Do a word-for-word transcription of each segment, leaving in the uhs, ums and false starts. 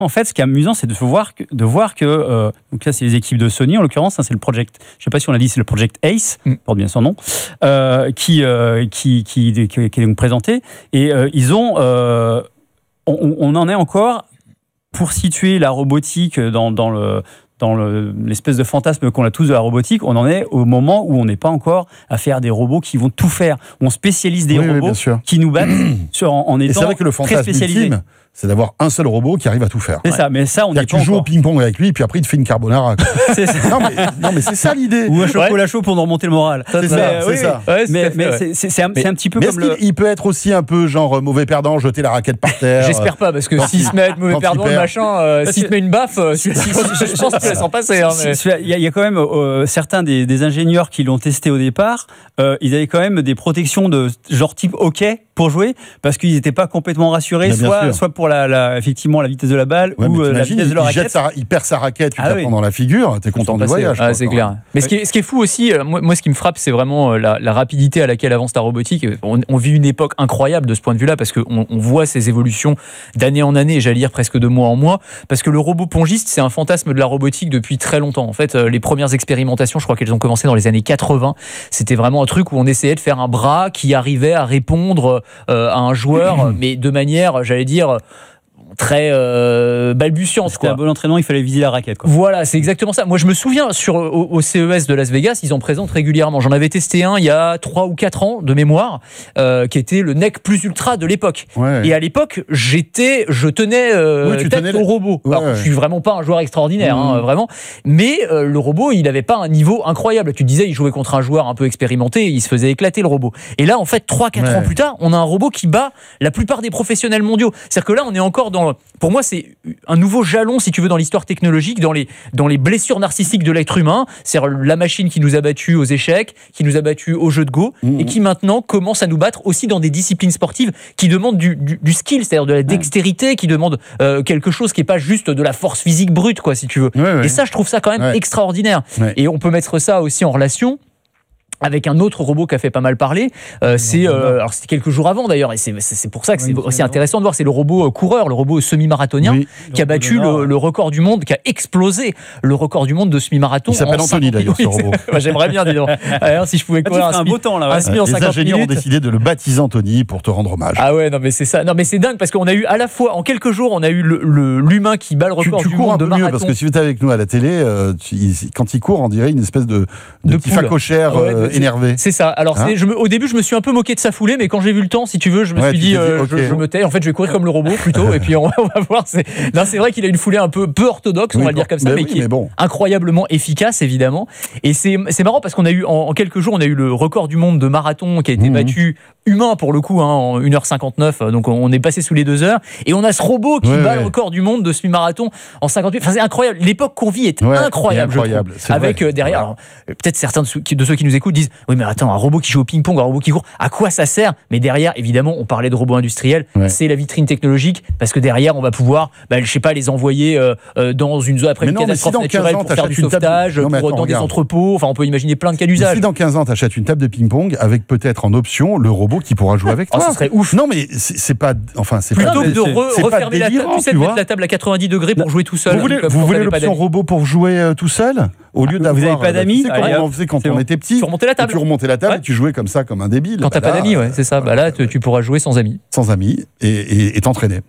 En fait, ce qui est amusant, c'est de voir que, de voir que euh, donc là, c'est les équipes de Sony, en l'occurrence, hein, c'est le Project, je ne sais pas si on l'a dit, c'est le Project Ace, mm. porte bien son nom, euh, qui, euh, qui, qui, qui, qui, qui est donc présenté. Et euh, ils ont, euh, on, on en est encore, pour situer la robotique dans, dans le... dans le, l'espèce de fantasme qu'on a tous de la robotique, on en est au moment où on n'est pas encore à faire des robots qui vont tout faire. On spécialise des oui, robots oui, qui nous battent sur, en, en étant et c'est vrai que le très fantasme spécialisés. ultime, c'est d'avoir un seul robot qui arrive à tout faire. C'est ouais. ça, mais ça, on n'est pas tu joues encore. au ping-pong avec lui, puis après, il te fait une carbonara. c'est ça. Non, mais, non, mais c'est ça l'idée. Ou un chocolat ouais. chaud pour nous remonter le moral. C'est, ça, mais, c'est oui, ça. Ouais, mais, mais ouais. c'est, c'est, c'est, un, mais, c'est un petit peu mais comme est-ce le... qu'il peut être aussi un peu genre mauvais perdant, jeter la raquette par terre. J'espère pas, parce que s'il se met mauvais perdant, le machin, euh, s'il te met une baffe, euh, je pense qu'il va s'en passer. Il hein, mais... y, y a quand même euh, certains des, des ingénieurs qui l'ont testé au départ, euh, ils avaient quand même des protections de genre type hockey pour jouer, parce qu'ils n'étaient pas complètement rassurés, soit, soit pour la, la, effectivement la vitesse de la balle ouais, ou la vitesse de la raquette. Sa, il perd sa raquette, tu ah, t'apprends oui. dans la figure, t'es content du voyage. Ah, quoi, c'est clair. Mais oui. ce, qui est, ce qui est fou aussi, moi, moi ce qui me frappe, c'est vraiment la, la rapidité à laquelle avance la robotique. On, on vit une époque incroyable de ce point de vue-là, parce qu'on on voit ces évolutions d'année en année, et j'allais dire presque de mois en mois, parce que le robot pongiste, c'est un fantasme de la robotique depuis très longtemps. En fait, les premières expérimentations, je crois qu'elles ont commencé dans les années quatre-vingts. C'était vraiment un truc où on essayait de faire un bras qui arrivait à répondre euh, à un joueur, mais de manière, j'allais dire, très euh, balbutiante. C'était un bon entraînement, il fallait viser la raquette. Quoi. Voilà, c'est exactement ça. Moi, je me souviens, sur, au, au C E S de Las Vegas, ils en présentent régulièrement. J'en avais testé un il y a trois ou quatre ans de mémoire, euh, qui était le N E C Plus Ultra de l'époque. Ouais. Et à l'époque, j'étais, je tenais euh, oui, tête tenais au le... robot. Ouais, Alors, ouais. je suis vraiment pas un joueur extraordinaire, mmh. hein, vraiment. Mais euh, le robot, il n'avait pas un niveau incroyable. Tu disais, il jouait contre un joueur un peu expérimenté, il se faisait éclater le robot. Et là, en fait, trois quatre ouais. ans plus tard, on a un robot qui bat la plupart des professionnels mondiaux. C'est-à-dire que là, on est encore dans pour moi, c'est un nouveau jalon, si tu veux, dans l'histoire technologique, dans les, dans les blessures narcissiques de l'être humain. C'est la machine qui nous a battus aux échecs, qui nous a battus au jeu de Go, mmh. et qui maintenant commence à nous battre aussi dans des disciplines sportives qui demandent du, du, du skill, c'est-à-dire de la dextérité, qui demandent euh, quelque chose qui n'est pas juste de la force physique brute, quoi, si tu veux. Ouais, ouais. Et ça, je trouve ça quand même ouais. extraordinaire. Ouais. Et on peut mettre ça aussi en relation avec un autre robot qui a fait pas mal parler, euh, c'est euh, alors c'était quelques jours avant d'ailleurs, et c'est, c'est pour ça que c'est aussi intéressant de voir, c'est le robot euh, coureur, le robot semi-marathonien, oui, qui a battu le, le record du monde, qui a explosé le record du monde de semi-marathon. Il s'appelle Anthony d'ailleurs, ce robot. Moi, j'aimerais bien, dis donc. Alors, si je pouvais courir un, un beau temps là. Ouais. Un semi en Les ingénieurs minutes. Ont décidé de le baptiser Anthony pour te rendre hommage. Ah ouais, non mais c'est ça. Non mais c'est dingue parce qu'on a eu à la fois en quelques jours, on a eu le, le, l'humain qui bat le record tu, tu du monde de marathon. Mieux, parce que si tu étais avec nous à la télé, euh, tu, quand il court, on dirait une espèce de, de, de petit facochère ouais, euh, énervé. C'est ça. Alors, hein c'est, je me, au début, je me suis un peu moqué de sa foulée, mais quand j'ai vu le temps, si tu veux, je me ouais, suis dit, euh, okay. je, je me tais. En fait, je vais courir comme le robot plutôt, et puis on va, on va voir. C'est... Non, c'est vrai qu'il a une foulée un peu, peu orthodoxe, oui, on va le dire comme ça, mais, mais oui, qui mais est bon. incroyablement efficace, évidemment. Et c'est, c'est marrant parce qu'on a eu, en, en quelques jours, on a eu le record du monde de marathon qui a été mmh. battu, humain pour le coup, hein, en une heure cinquante-neuf, donc on est passé sous les deux heures. Et on a ce robot qui ouais, bat ouais. le record du monde de semi-marathon en cinquante-huit. Enfin, c'est incroyable. L'époque qu'on vit est ouais, incroyable, incroyable, je trouve. Avec euh, derrière, alors, peut-être certains de ceux, qui, de ceux qui nous écoutent disent, oui, mais attends, un robot qui joue au ping-pong, un robot qui court, à quoi ça sert? Mais derrière, évidemment, on parlait de robots industriels, ouais. c'est la vitrine technologique, parce que derrière, on va pouvoir, bah, je sais pas, les envoyer euh, euh, dans une zone après mais une non, catastrophe si naturelle ans, pour faire du sauvetage, table... non, pour, attends, dans regarde. Des entrepôts. Enfin, on peut imaginer plein de cas d'usage. Si dans quinze ans, tu achètes une table de ping-pong avec peut-être en option le robot qui pourra jouer avec toi. Oh, ce serait ouf. Non, mais c'est, c'est pas, enfin, c'est plutôt pas, que de re, c'est refermer pas délirant, la table. Tu sais, de mettre la table à quatre-vingt-dix degrés pour jouer tout seul. Vous voulez, vous voulez l'option robot pour jouer euh, tout seul au lieu d'avoir. Vous n'avez pas d'amis? Tu sais comment on faisait quand on était petit? Tu remontais la table. Tu remontais la table et tu jouais comme ça, comme un débile. Quand t'as pas d'amis, ouais, c'est ça. Bah là, tu pourras jouer sans amis. Sans amis et t'entraîner.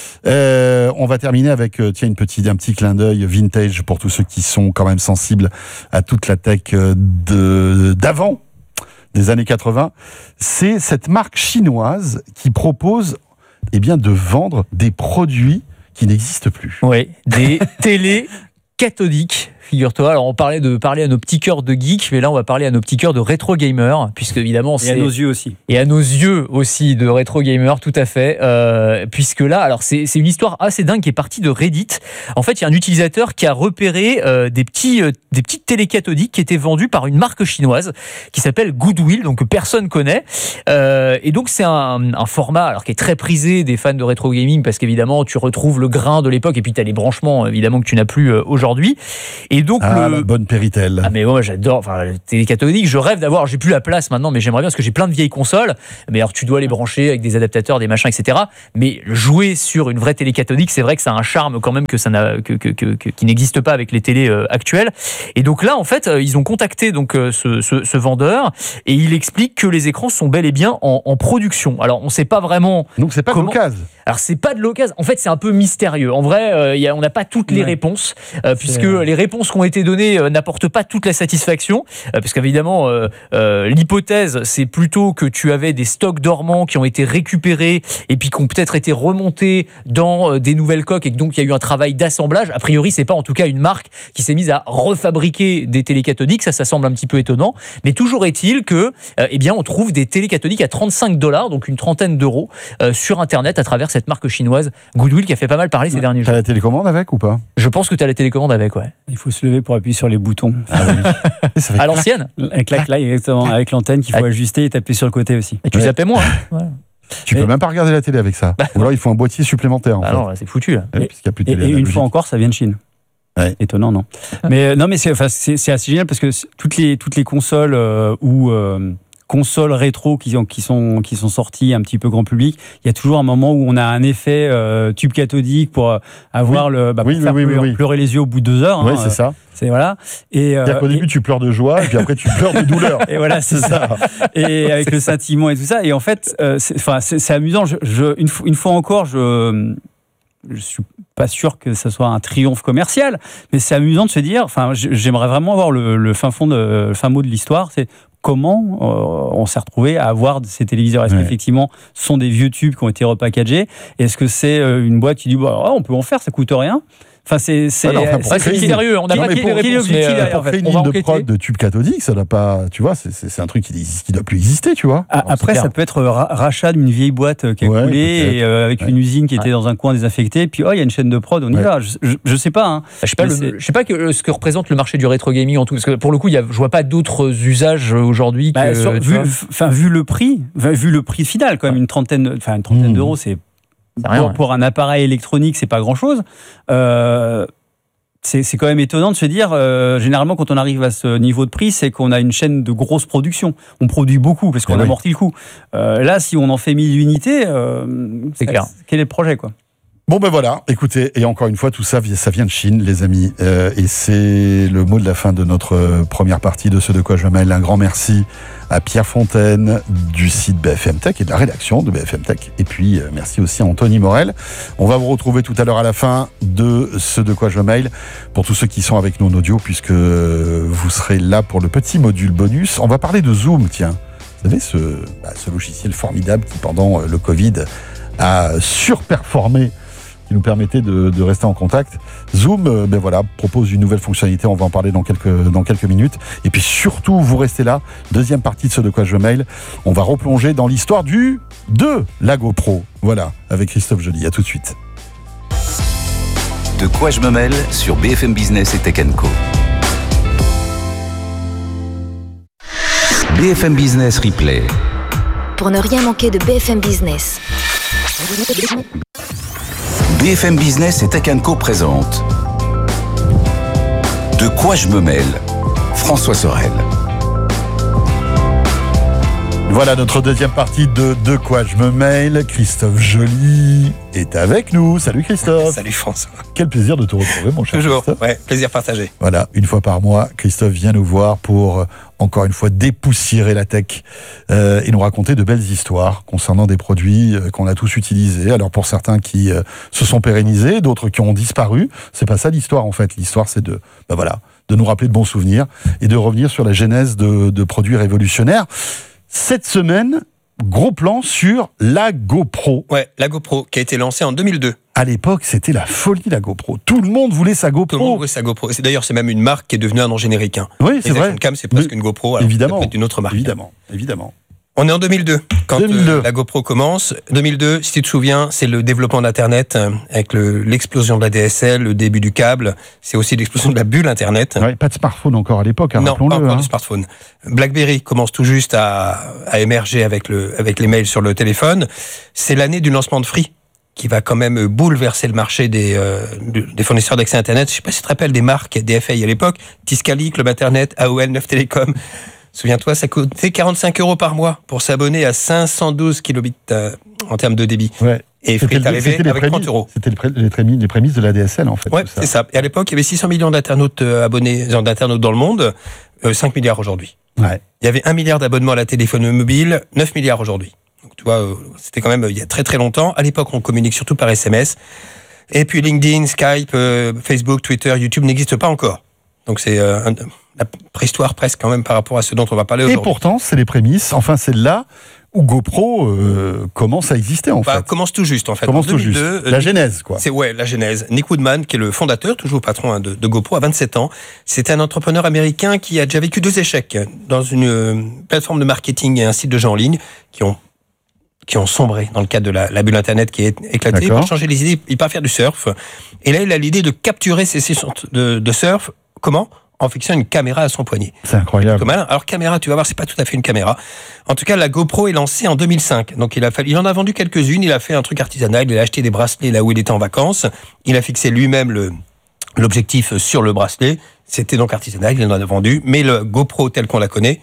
Euh, on va terminer avec euh, tiens, une petite, un petit clin d'œil vintage pour tous ceux qui sont quand même sensibles à toute la tech euh, de, d'avant, des années quatre-vingts. C'est cette marque chinoise qui propose eh bien, de vendre des produits qui n'existent plus. Oui, des télés cathodiques. Figure-toi, alors on parlait de parler à nos petits cœurs de geeks, mais là on va parler à nos petits cœurs de rétro gamers, puisque évidemment c'est... Et à nos yeux aussi. Et à nos yeux aussi de rétro gamers, tout à fait. Euh, puisque là, alors c'est, c'est une histoire assez dingue qui est partie de Reddit. En fait, il y a un utilisateur qui a repéré euh, des, petits, euh, des petites télé cathodiques qui étaient vendues par une marque chinoise qui s'appelle Goodwill, donc que personne connaît. Euh, et donc c'est un, un format alors, qui est très prisé des fans de rétro gaming, parce qu'évidemment tu retrouves le grain de l'époque, et puis tu as les branchements évidemment que tu n'as plus euh, aujourd'hui. Et Et donc ah, le... la bonne Péritel. Ah mais moi j'adore, enfin le télécathodique, je rêve d'avoir, j'ai plus la place maintenant, mais j'aimerais bien parce que j'ai plein de vieilles consoles. Mais alors tu dois les brancher avec des adaptateurs, des machins, et cetera. Mais jouer sur une vraie télécathodique, c'est vrai que ça a un charme quand même que ça n'a, que, que, que, que qui n'existe pas avec les télés euh, actuelles. Et donc là, en fait, euh, ils ont contacté donc euh, ce, ce, ce vendeur et il explique que les écrans sont bel et bien en, en production. Alors on sait pas vraiment. Donc c'est pas comment... de l'occasion. Alors c'est pas de l'occasion. En fait, c'est un peu mystérieux. En vrai, euh, y a, on n'a pas toutes les ouais. réponses euh, puisque euh... les réponses qui ont été données euh, n'apportent pas toute la satisfaction. Euh, parce qu'évidemment, euh, euh, l'hypothèse, c'est plutôt que tu avais des stocks dormants qui ont été récupérés et puis qui ont peut-être été remontés dans euh, des nouvelles coques et que donc il y a eu un travail d'assemblage. A priori, c'est pas en tout cas une marque qui s'est mise à refabriquer des télécathodiques. Ça, ça semble un petit peu étonnant. Mais toujours est-il que, euh, eh bien, on trouve des télécathodiques à trente-cinq dollars, donc une trentaine d'euros, euh, sur Internet à travers cette marque chinoise Goodwill qui a fait pas mal parler ces derniers jours. T'as la télécommande avec ou pas ? Je pense que t'as la télécommande avec, ouais. Il faut se lever pour appuyer sur les boutons. Ah oui. À l'ancienne ? Avec la claque, exactement. Avec l'antenne qu'il faut avec... ajuster et taper sur le côté aussi. Et tu ouais. zappais moins. Hein. Voilà. Tu mais... peux même pas regarder la télé avec ça. Bah, ou alors il faut un boîtier supplémentaire. En bah fait. Non, là, c'est foutu. Là. Ouais, et, y a plus de télé, et, et une fois encore, ça vient de Chine. Ouais. Étonnant, non ? Mais non, mais c'est, enfin, c'est, c'est assez génial parce que toutes les toutes les consoles euh, ou euh, consoles rétro qui, qui, sont, qui sont sorties un petit peu grand public, il y a toujours un moment où on a un effet euh, tube cathodique pour avoir oui. le bah, pour oui, faire oui, pleurer, oui, oui. pleurer les yeux au bout de deux heures. Oui, hein, c'est ça. C'est voilà. Et euh, C'est-à-dire qu'au début, et... tu pleures de joie, et puis après, tu pleures de douleur. Et voilà, c'est ça. Et avec c'est le scintillement et tout ça. Et en fait, euh, c'est, enfin, c'est, c'est amusant. Je, je, une, une fois encore, je je suis pas sûr que ça soit un triomphe commercial, mais c'est amusant de se dire. Enfin, j'aimerais vraiment avoir le, le fin fond, de, le fin mot de l'histoire. C'est comment euh, on s'est retrouvé à avoir ces téléviseurs. Est-ce ouais. qu'effectivement, ce sont des vieux tubes qui ont été repackagés ? Est-ce que c'est une boîte qui dit bah, oh, on peut en faire, ça coûte rien ? Enfin, c'est, c'est, alors, enfin, c'est, c'est mystérieux. On n'a pas quel est l'objectif derrière. Pour créer une ligne de prod de tube cathodique, ça n'a pas, tu vois, c'est, c'est, c'est un truc qui ne doit plus exister, tu vois. Ah, après, ça peut être ra- rachat d'une vieille boîte qui a ouais, coulé et, euh, avec ouais. une usine qui était ouais. dans un coin désaffecté. Puis, oh, il y a une chaîne de prod, on y ouais. va. Je, je, je sais pas. Hein. Je sais pas, le, je sais pas que, ce que représente le marché du rétro gaming en tout. Parce que pour le coup, il y a, je vois pas d'autres usages aujourd'hui. Bah, que, sur, vu, enfin, vu le prix, vu le prix final, quand même, ouais. une trentaine, enfin, une trentaine mmh. d'euros, c'est, c'est rien, pour, ouais. pour un appareil électronique, c'est pas grand-chose. Euh, C'est, c'est quand même étonnant de se dire, euh, généralement, quand on arrive à ce niveau de prix, c'est qu'on a une chaîne de grosse production. On produit beaucoup parce qu'on oui. amortit le coût. Euh, là, si on en fait mille unités, euh, c'est clair. Quel est le projet, quoi ? Bon ben voilà, écoutez, et encore une fois, tout ça, ça vient de Chine, les amis. Euh, et c'est le mot de la fin de notre première partie de Ce de quoi je mêle. Un grand merci à Pierre Fontaine du site B F M Tech et de la rédaction de B F M Tech. Et puis, euh, merci aussi à Anthony Morel. On va vous retrouver tout à l'heure à la fin de Ce de quoi je mêle pour tous ceux qui sont avec nous en audio, puisque vous serez là pour le petit module bonus. On va parler de Zoom, tiens. Vous savez, ce, bah, ce logiciel formidable qui, pendant le Covid, a surperformé, qui nous permettait de, de rester en contact. Zoom, euh, ben voilà, propose une nouvelle fonctionnalité. On va en parler dans quelques, dans quelques minutes. Et puis surtout, vous restez là. Deuxième partie de Ce de quoi je mail. On va replonger dans l'histoire du de la GoPro. Voilà, avec Christophe Joly. À tout de suite. De quoi je me mêle sur B F M Business et Tech and Co. B F M Business Replay. Pour ne rien manquer de B F M Business. B F M Business et Tech and Co présente De quoi je me mêle, François Sorel. Voilà notre deuxième partie de De quoi je me mêle. Christophe Joly est avec nous. Salut Christophe. Salut François. Quel plaisir de te retrouver, mon cher Toujours, Christophe. ouais, plaisir partagé. Voilà, une fois par mois, Christophe vient nous voir pour, encore une fois, dépoussiérer la tech euh, et nous raconter de belles histoires concernant des produits euh, qu'on a tous utilisés. Alors pour certains qui euh, se sont pérennisés, d'autres qui ont disparu. C'est pas ça l'histoire en fait. L'histoire c'est de, ben voilà, de nous rappeler de bons souvenirs et de revenir sur la genèse de, de produits révolutionnaires. Cette semaine, gros plan sur la GoPro. Ouais, la GoPro qui a été lancée en deux mille deux. À l'époque, c'était la folie, la GoPro. Tout le monde voulait sa GoPro. Tout le monde voulait sa GoPro. C'est, d'ailleurs, c'est même une marque qui est devenue un nom générique. Hein. Oui, c'est Les vrai. Cam, c'est presque Mais, une GoPro. Alors évidemment. C'est une autre marque. Évidemment, évidemment. On est en deux mille deux, quand deux mille deux. Euh, la GoPro commence. deux mille deux, si tu te souviens, c'est le développement d'Internet, euh, avec le, l'explosion de la D S L, le début du câble. C'est aussi l'explosion de la bulle Internet. Ouais, pas de smartphone encore à l'époque, hein, non, pas encore hein. de smartphone. BlackBerry commence tout juste à, à émerger avec, le, avec les mails sur le téléphone. C'est l'année du lancement de Free, qui va quand même bouleverser le marché des, euh, des fournisseurs d'accès Internet. Je ne sais pas si tu te rappelles des marques D F A à l'époque, Tiscali, Club Internet, A O L, Neuf Télécom. Souviens-toi, ça coûtait quarante-cinq euros par mois pour s'abonner à cinq cent douze kilobits euh, en termes de débit. Ouais. Et Free est arrivé avec prémices, trente euros. C'était les prémices, les prémices de la D S L, en fait. Ouais, c'est ça. Et à l'époque, il y avait six cents millions d'internautes euh, abonnés, d'internautes dans le monde, euh, cinq milliards aujourd'hui. Ouais. Il y avait un milliard d'abonnements à la téléphonie mobile, neuf milliards aujourd'hui. Donc, tu vois, euh, c'était quand même euh, il y a très très longtemps. À l'époque, on communique surtout par S M S. Et puis LinkedIn, Skype, euh, Facebook, Twitter, YouTube n'existent pas encore. Donc c'est euh, un, la préhistoire presque quand même par rapport à ce dont on va parler aujourd'hui. Et pourtant, c'est les prémices. Enfin, c'est là où GoPro euh, commence à exister en bah, fait. Commence tout juste en fait. Commence en deux mille deux, tout juste. La genèse quoi. C'est ouais la genèse. Nick Woodman qui est le fondateur, toujours patron hein, de, de GoPro à vingt-sept ans. C'est un entrepreneur américain qui a déjà vécu deux échecs dans une euh, plateforme de marketing et un site de jeux en ligne qui ont qui ont sombré dans le cadre de la, la bulle Internet qui est éclatée. D'accord. Pour changer les idées, il part faire du surf. Et là, il a l'idée de capturer ses sessions de, de surf. Comment ? En fixant une caméra à son poignet. C'est incroyable. Malin. Alors caméra, tu vas voir, c'est pas tout à fait une caméra. En tout cas, la GoPro est lancée en deux mille cinq. Donc il a fallu, il en a vendu quelques-unes. Il a fait un truc artisanal. Il a acheté des bracelets là où il était en vacances. Il a fixé lui-même le l'objectif sur le bracelet. C'était donc artisanal. Il en a vendu. Mais le GoPro tel qu'on la connaît.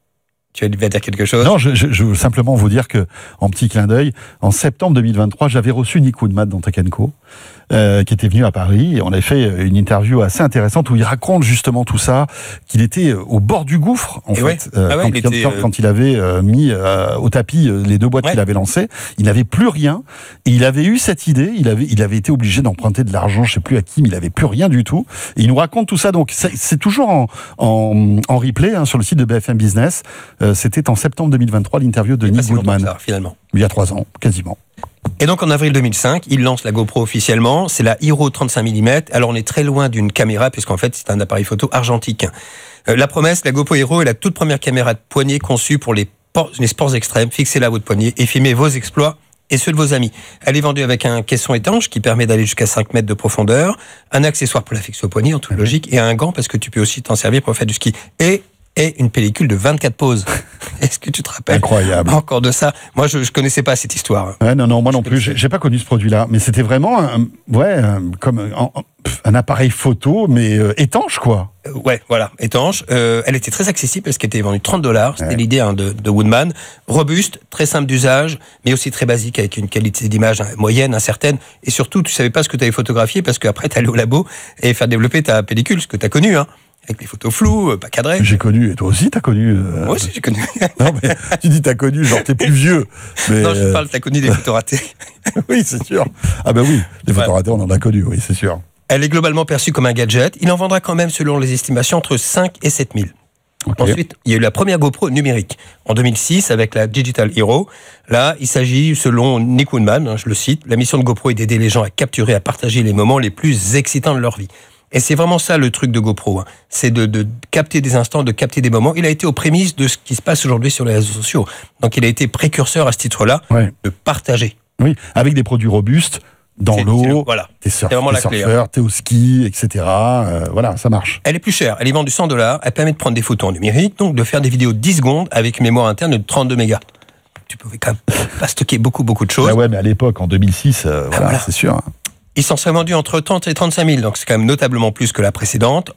Tu vas dire quelque chose ? Non, je, je, je veux simplement vous dire que, en petit clin d'œil, en septembre deux mille vingt-trois, j'avais reçu Nick Woodman dans Tech and Co, euh, qui était venu à Paris, et on a fait une interview assez intéressante où il raconte justement tout ça, qu'il était au bord du gouffre, en et fait, ouais. euh, ah ouais, quand, il était, quand, quand il avait euh, mis euh, au tapis euh, les deux boîtes ouais. qu'il avait lancées, il n'avait plus rien, et il avait eu cette idée, il avait, il avait été obligé d'emprunter de l'argent, je sais plus à qui, mais il n'avait plus rien du tout, et il nous raconte tout ça, donc c'est, c'est toujours en, en, en replay hein, sur le site de B F M Business. Euh, c'était en septembre deux mille vingt-trois, l'interview de Nick Woodman. Ça, finalement. Il y a trois ans, quasiment. Et donc en avril deux mille cinq, il lance la GoPro officiellement. C'est la Hero trente-cinq millimètres. Alors on est très loin d'une caméra, puisqu'en fait c'est un appareil photo argentique. Euh, la promesse, la GoPro Hero est la toute première caméra de poignée conçue pour les, por- les sports extrêmes. Fixez-la à votre poignet et filmez vos exploits et ceux de vos amis. Elle est vendue avec un caisson étanche qui permet d'aller jusqu'à cinq mètres de profondeur, un accessoire pour la fixer au poignet en toute logique, et un gant parce que tu peux aussi t'en servir pour faire du ski. Et et une pellicule de vingt-quatre poses. Est-ce que tu te rappelles ? Incroyable. Encore de ça. Moi, je ne connaissais pas cette histoire. Ouais, non, non, moi je non plus. J'ai, j'ai pas connu ce produit-là. Mais c'était vraiment un, ouais, un, comme un, un appareil photo, mais euh, étanche, quoi. Euh, ouais, voilà, étanche. Euh, elle était très accessible parce qu'elle était vendue trente dollars. C'était ouais. l'idée hein, de, de Woodman. Robuste, très simple d'usage, mais aussi très basique avec une qualité d'image moyenne, incertaine. Et surtout, tu savais pas ce que tu avais photographié parce qu'après, tu allais au labo et faire développer ta pellicule, ce que tu as connu, hein. Avec les photos floues, pas cadrées. J'ai connu, et toi aussi t'as connu. Euh... Moi aussi j'ai connu. Non mais tu dis t'as connu, genre t'es plus vieux. Mais... Non, je parle, t'as connu des photos ratées. Oui, c'est sûr. Ah ben oui, les photos ouais. ratées, on en a connu, oui, c'est sûr. Elle est globalement perçue comme un gadget. Il en vendra quand même, selon les estimations, entre cinq et sept mille. Okay. Ensuite, il y a eu la première GoPro numérique, en deux mille six, avec la Digital Hero. Là, il s'agit, selon Nick Woodman, hein, je le cite, la mission de GoPro est d'aider les gens à capturer, à partager les moments les plus excitants de leur vie. Et c'est vraiment ça le truc de GoPro, hein. C'est de, de capter des instants, de capter des moments. Il a été aux prémices de ce qui se passe aujourd'hui sur les réseaux sociaux. Donc il a été précurseur à ce titre-là, ouais. de partager. Oui, avec des produits robustes, dans c'est, l'eau, c'est, voilà. t'es, surf, c'est vraiment t'es la surfeur, clé, hein. T'es au ski, et cetera. Euh, voilà, ça marche. Elle est plus chère, elle est vendue cent dollars, elle permet de prendre des photos en numérique, donc de faire des vidéos de dix secondes avec une mémoire interne de trente-deux mégas. Tu pouvais quand même pas stocker beaucoup, beaucoup de choses. Ah ouais, mais à l'époque, en deux mille six, euh, voilà, ah voilà, c'est sûr. Hein. Ils s'en seraient vendus entre trente et trente-cinq mille, donc c'est quand même notablement plus que la précédente.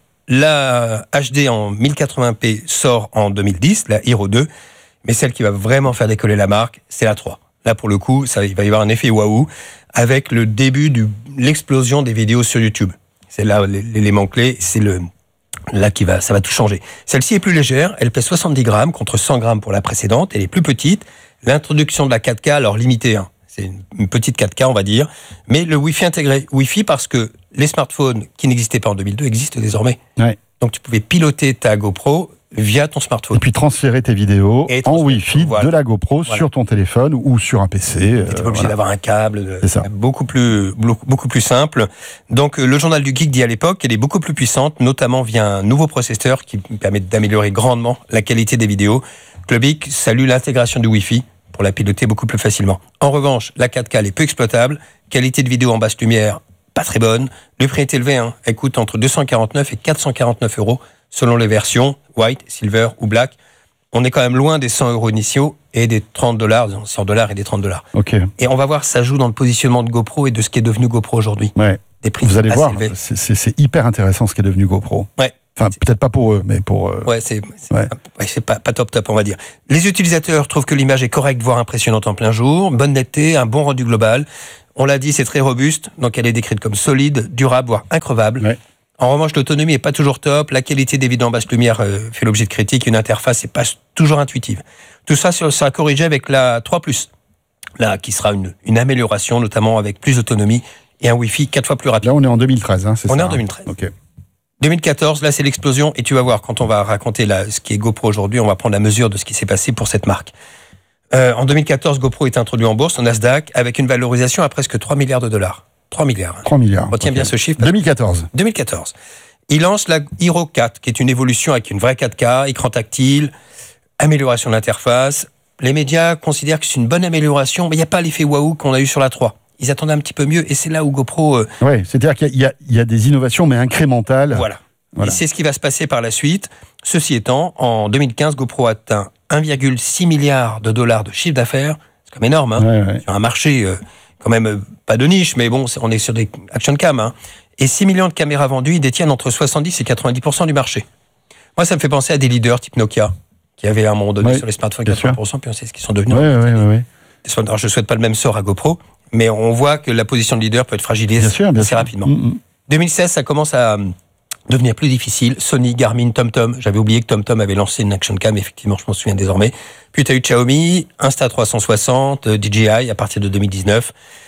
La H D en mille quatre-vingts p sort en deux mille dix, la Hero deux, mais celle qui va vraiment faire décoller la marque, c'est la trois. Là, pour le coup, ça, il va y avoir un effet waouh, avec le début de l'explosion des vidéos sur YouTube. C'est là l'élément clé, c'est le là qui va, ça va tout changer. Celle-ci est plus légère, elle pèse soixante-dix grammes contre cent grammes pour la précédente, elle est plus petite. L'introduction de la quatre K, alors limitée, hein. C'est une petite quatre K, on va dire. Mais le Wi-Fi intégré. Wi-Fi parce que les smartphones qui n'existaient pas en deux mille deux existent désormais. Ouais. Donc tu pouvais piloter ta GoPro via ton smartphone. Et puis transférer tes vidéos en Wi-Fi voilà. de la GoPro voilà. sur ton téléphone ou sur un P C. Tu n'étais pas obligé voilà. d'avoir un câble. C'est ça. Beaucoup plus, beaucoup plus simple. Donc le journal du Geek dit à l'époque qu'elle est beaucoup plus puissante, notamment via un nouveau processeur qui permet d'améliorer grandement la qualité des vidéos. Clubic salue l'intégration du Wi-Fi pour la piloter beaucoup plus facilement. En revanche, la quatre K elle est peu exploitable, qualité de vidéo en basse lumière pas très bonne, le prix est élevé, hein. Elle coûte entre deux cent quarante-neuf et quatre cent quarante-neuf euros selon les versions, white, silver ou black. on est quand même loin des cent euros initiaux et des trente dollars, cent dollars et des trente dollars. Okay. Et on va voir, ça joue dans le positionnement de GoPro et de ce qui est devenu GoPro aujourd'hui. Ouais. Des prix Vous allez voir, c'est, c'est, c'est hyper intéressant ce qui est devenu GoPro. Ouais. Enfin, peut-être pas pour eux, mais pour... Euh... Ouais, c'est, c'est, ouais. ouais, c'est pas, pas top top, on va dire. Les utilisateurs trouvent que l'image est correcte, voire impressionnante en plein jour, bonne netteté, un bon rendu global. On l'a dit, c'est très robuste, donc elle est décrite comme solide, durable, voire increvable. Ouais. En revanche, l'autonomie n'est pas toujours top, la qualité des vidéos en basse lumière euh, fait l'objet de critiques, une interface n'est pas toujours intuitive. Tout ça sera corrigé avec la trois plus, là, qui sera une, une amélioration, notamment avec plus d'autonomie et un Wi-Fi quatre fois plus rapide. Là, on est en deux mille treize, hein, c'est on ça. On est en deux mille treize. Hein. Okay. deux mille quatorze, là, c'est l'explosion, et tu vas voir, quand on va raconter la, ce qui est GoPro aujourd'hui, on va prendre la mesure de ce qui s'est passé pour cette marque. Euh, en deux mille quatorze, GoPro est introduit en bourse, au Nasdaq, avec une valorisation à presque trois milliards de dollars. trois milliards. Hein. trois milliards. Retiens okay. bien ce chiffre. deux mille quatorze. deux mille quatorze. Il lance la Hero quatre, qui est une évolution avec une vraie quatre K, écran tactile, amélioration de l'interface. Les médias considèrent que c'est une bonne amélioration, mais il n'y a pas l'effet waouh qu'on a eu sur la trois. Ils attendaient un petit peu mieux, et c'est là où GoPro... Euh... Oui, c'est-à-dire qu'il y a, il y a des innovations, mais incrémentales. Voilà. Voilà. Et c'est ce qui va se passer par la suite. Ceci étant, en deux mille quinze, GoPro a atteint un virgule six milliard de dollars de chiffre d'affaires. C'est quand même énorme, hein. Ouais, ouais. Sur un marché euh, quand même euh, pas de niche, mais bon, on est sur des action cam, hein. Et six millions de caméras vendues, ils détiennent entre soixante-dix et quatre-vingt-dix pour cent du marché. Moi, ça me fait penser à des leaders type Nokia, qui avaient à un moment donné ouais, sur les smartphones quatre-vingts pour cent, puis on sait ce qu'ils sont devenus. Ouais, ouais, ouais, ouais. Alors, je ne souhaite pas le même sort à GoPro, mais on voit que la position de leader peut être fragilisée bien sûr, bien assez sûr. rapidement. Mm-hmm. deux mille seize, ça commence à devenir plus difficile. Sony, Garmin, TomTom. J'avais oublié que TomTom avait lancé une action cam, effectivement, je m'en souviens désormais. Puis tu as eu Xiaomi, Insta trois cent soixante, D J I à partir de deux mille dix-neuf.